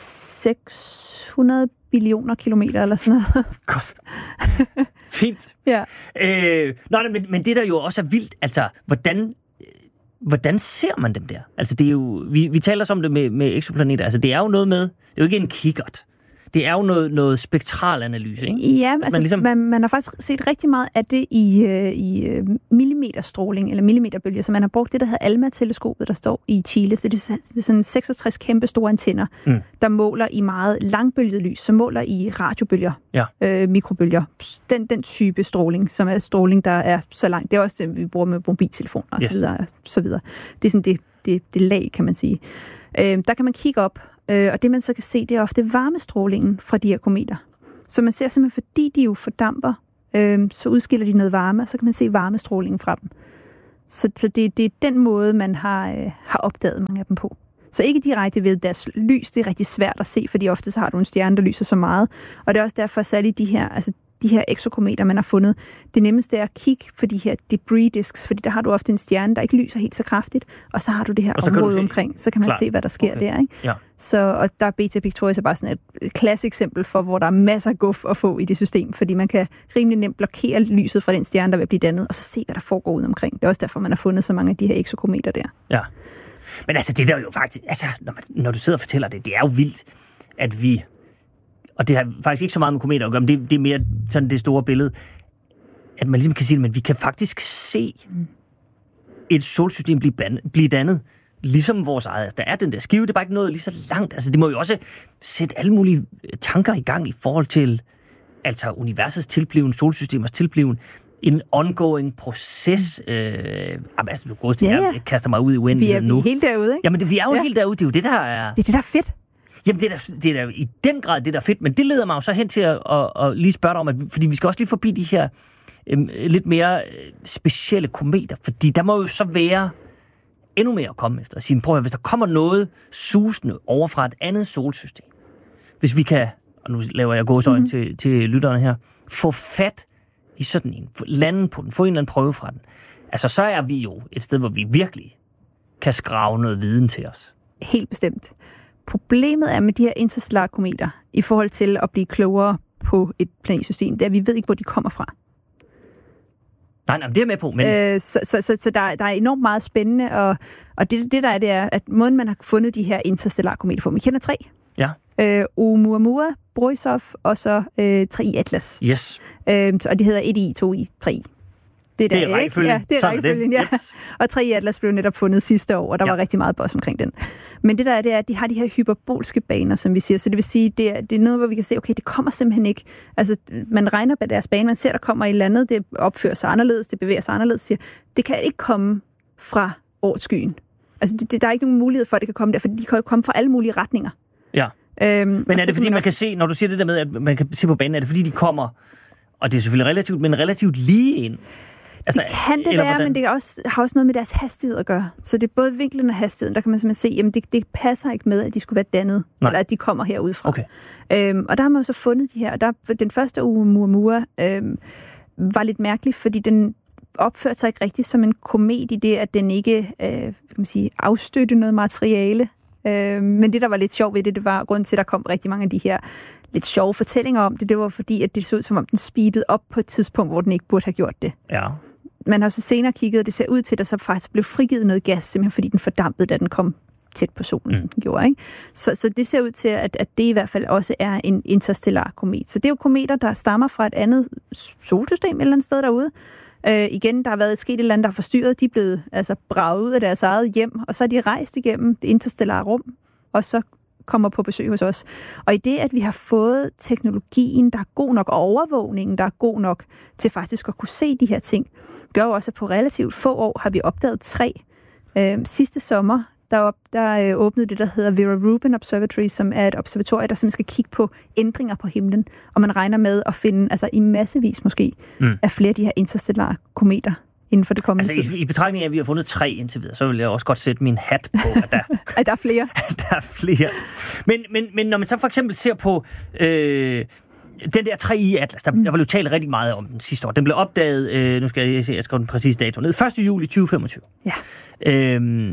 seks hundrede billioner kilometer eller sådan noget.
Godt. Fint.
Ja.
Øh, nej, men, men det der jo også er vildt, altså hvordan, hvordan ser man dem der? Altså det er jo, vi, vi taler om det med, med eksoplaneter, altså det er jo noget med, det er jo ikke en kikkert. Det er jo noget, noget spektralanalyse, ikke?
Ja, altså man, ligesom... man, man har faktisk set rigtig meget af det i, øh, i millimeterstråling, eller millimeterbølger, så man har brugt det, der hedder ALMA-teleskopet, der står i Chile. Så det er, det er sådan seksogtres kæmpe store antenner, mm. der måler i meget langbølget lys, som måler i radiobølger, ja. øh, mikrobølger. Den, den type stråling, som er stråling, der er så langt. Det er også det, vi bruger med mobiltelefoner og yes. så videre, så videre. Det er sådan det, det, det lag, kan man sige. Øh, der kan man kigge op, øh, og det man så kan se, det er ofte varmestrålingen fra de her kometer. Så man ser simpelthen, fordi de jo fordamper, øh, så udskiller de noget varme, og så kan man se varmestrålingen fra dem. Så, så det, det er den måde, man har, øh, har opdaget mange af dem på. Så ikke direkte ved deres lys, det er rigtig svært at se, fordi ofte så har du en stjerne, der lyser så meget. Og det er også derfor særligt de her, altså de her exokometer, man har fundet, det nemmeste er at kigge på de her debris disks, fordi der har du ofte en stjerne, der ikke lyser helt så kraftigt, og så har du det her område omkring, så kan man Klar. se, hvad der sker okay. der. Ikke? Ja. Så, og der er Beta Pictoris er bare sådan et klassisk eksempel for, hvor der er masser af guf at få i det system, fordi man kan rimelig nemt blokere lyset fra den stjerne, der vil blive dannet, og så se, hvad der foregår ude omkring. Det er også derfor, man har fundet så mange af de her exokometer der.
Ja. Men altså, det der jo faktisk, altså, når, man, når du sidder og fortæller det, det er jo vildt, at vi, og det har faktisk ikke så meget med kometer at gøre, men det, det er mere sådan det store billede, at man ligesom kan sige, at vi kan faktisk se et solsystem blive, ban- blive dannet, ligesom vores eget. Der er den der skive, det er bare ikke noget lige så langt. Altså, det må jo også sætte alle mulige tanker i gang i forhold til altså universets tilbliven, solsystemers tilbliven, en ongoing proces. Øh, altså, du går til, ja, ja. jeg kaster mig ud i uendeligheden nu.
Vi er helt derude, ikke?
Jamen, det, vi er jo ja. helt derude. Det er jo det, der er...
Det er det, der er fedt.
Jamen, det er, der, det er der, i den grad det, der er fedt, men det leder mig jo så hen til at, at, at lige spørge dig om, at, fordi vi skal også lige forbi de her øhm, lidt mere specielle kometer, fordi der må jo så være endnu mere at komme efter. At sige, prøv at, hvis der kommer noget susende over fra et andet solsystem, hvis vi kan, og nu laver jeg gåseøjne mm-hmm. til, til lytterne her, få fat i sådan en, lande på den, få en eller anden prøve fra den, altså så er vi jo et sted, hvor vi virkelig kan skrave noget viden til os.
Helt bestemt. Problemet er med de her interstellare kometer, i forhold til at blive klogere på et planetsystem, det er, at vi ved ikke, hvor de kommer fra.
Nej, nej, det er jeg med på, men... Øh,
så så, så, så der, der er enormt meget spændende, og, og det, det der er, det er, at måden, man har fundet de her interstellare kometer på, vi kender tre.
Ja.
Øh, Oumuamua, Borisov, og så øh, tre i Atlas.
Yes.
Øh, og det hedder et i, to i, tre i. Det er,
det er rækkefølgen.
Ja, det er rækkefølgen, ja. Yes. Og tre i Atlas blev netop fundet sidste år, og der ja. var rigtig meget buzz omkring den. Men det der er, det er, at de har de her hyperbolske baner, som vi siger. Så det vil sige, det er, det er noget, hvor vi kan se, okay, det kommer simpelthen ikke. Altså, man regner på deres bane, man ser, der kommer i landet, det opfører sig anderledes, det bevæger sig anderledes, siger, det kan ikke komme fra årskyen. Altså, det, det, der er ikke nogen mulighed for, at det kan komme der, for de kan jo komme fra alle mulige retninger.
Ja. Øhm, men er det, fordi man, man kan se, når du siger det der med, at man kan se på banen, er det fordi, de kommer, og det er selvfølgelig relativt, men relativt lige ind?
Altså, det kan det være, hvordan? Men det også, har også noget med deres hastighed at gøre. Så det er både vinklen og hastigheden, der kan man simpelthen se, jamen det, det passer ikke med, at de skulle være dannet, Nej. eller at de kommer herudefra.
Okay.
Øhm, og der har man så fundet de her, og der, den første Oumuamua øhm, var lidt mærkelig, fordi den opførte sig ikke rigtigt som en komet i det, at den ikke øh, kan man sige, afstødte noget materiale. Øh, men det, der var lidt sjovt ved det, det var grunden til, at der kom rigtig mange af de her lidt sjove fortællinger om det, det var fordi, at det så ud, som om den speedede op på et tidspunkt, hvor den ikke burde have gjort det.
Ja.
Man har så senere kigget, og det ser ud til, at der så faktisk blev frigivet noget gas, simpelthen fordi den fordampede, da den kom tæt på solen, mm. den gjorde, ikke? Så, så det ser ud til, at, at det i hvert fald også er en interstellar komet. Så det er jo kometer, der stammer fra et andet solsystem et eller andet sted derude. Øh, igen, der har været et sket et eller andet, der har forstyrret. De er blevet altså, braget ud af deres eget hjem, og så er de rejst igennem det interstellare rum, og så kommer på besøg hos os. Og i det, at vi har fået teknologien, der er god nok, og overvågningen, der er god nok til faktisk at kunne se de her ting, gør jo også, at på relativt få år har vi opdaget tre. Øh, sidste sommer, der, op, der øh, åbnede det, der hedder Vera Rubin Observatory, som er et observatorie, der simpelthen skal kigge på ændringer på himlen, og man regner med at finde, altså i massevis måske, mm. af flere af de her interstellare kometer inden for det kommende
altså, tid. I, i betragtning af, at vi har fundet tre indtil videre, så vil jeg også godt sætte min hat på, at der,
at der er flere.
der er flere. Men, men, men når man så for eksempel ser på øh, den der tre i Atlas, der, mm. der var jo talt rigtig meget om den sidste år. Den blev opdaget, øh, nu skal jeg se, jeg skriver den præcise dato ned, første juli tyve femogtyve.
Ja.
Øhm,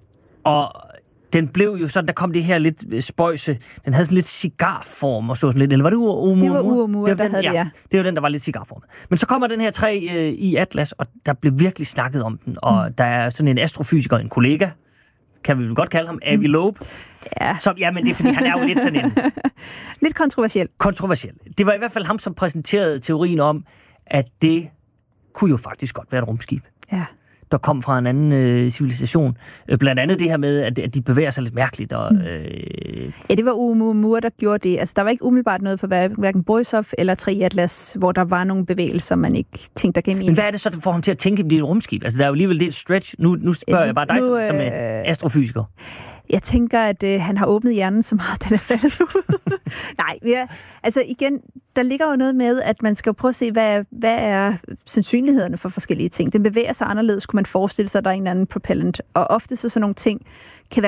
og den blev jo sådan, der kom det her lidt spøjse, den havde sådan lidt cigarform og sådan lidt, eller var det Oumuamua?
Det var Oumuamua, der den, havde
ja,
det, ja.
Det var den, der var lidt cigarformet. Men så kommer den her tre øh, i Atlas, og der blev virkelig snakket om den, og mm. der er sådan en astrofysiker, en kollega, kan vi vel godt kalde ham, Avi Loeb.
Ja.
Som, ja, men det er, fordi han er jo lidt sådan en...
lidt kontroversiel.
Kontroversiel. Det var i hvert fald ham, som præsenterede teorien om, at det kunne jo faktisk godt være et rumskib.
Ja.
Der kom fra en anden øh, civilisation. Øh, blandt andet det her med, at, at de bevæger sig lidt mærkeligt. Og, øh...
Ja, det var Oumuamua, der gjorde det. Altså, der var ikke umiddelbart noget på hverken Borisov eller tre i Atlas, hvor der var nogle bevægelser, man ikke tænkte, der gav mening.
Men hvad er det så, der får ham til at tænke, at det er et rumskib? Altså, der er jo alligevel det et stretch. Nu, nu spørger øh, jeg bare dig nu, som, som øh... astrofysiker.
Jeg tænker, at øh, han har åbnet hjernen så meget, den er faldet ud. Nej, ja, altså igen, der ligger jo noget med, at man skal jo prøve at se, hvad, hvad er sandsynlighederne for forskellige ting. Den bevæger sig anderledes, kunne man forestille sig, at der er en anden propellant. Og ofte så sådan nogle ting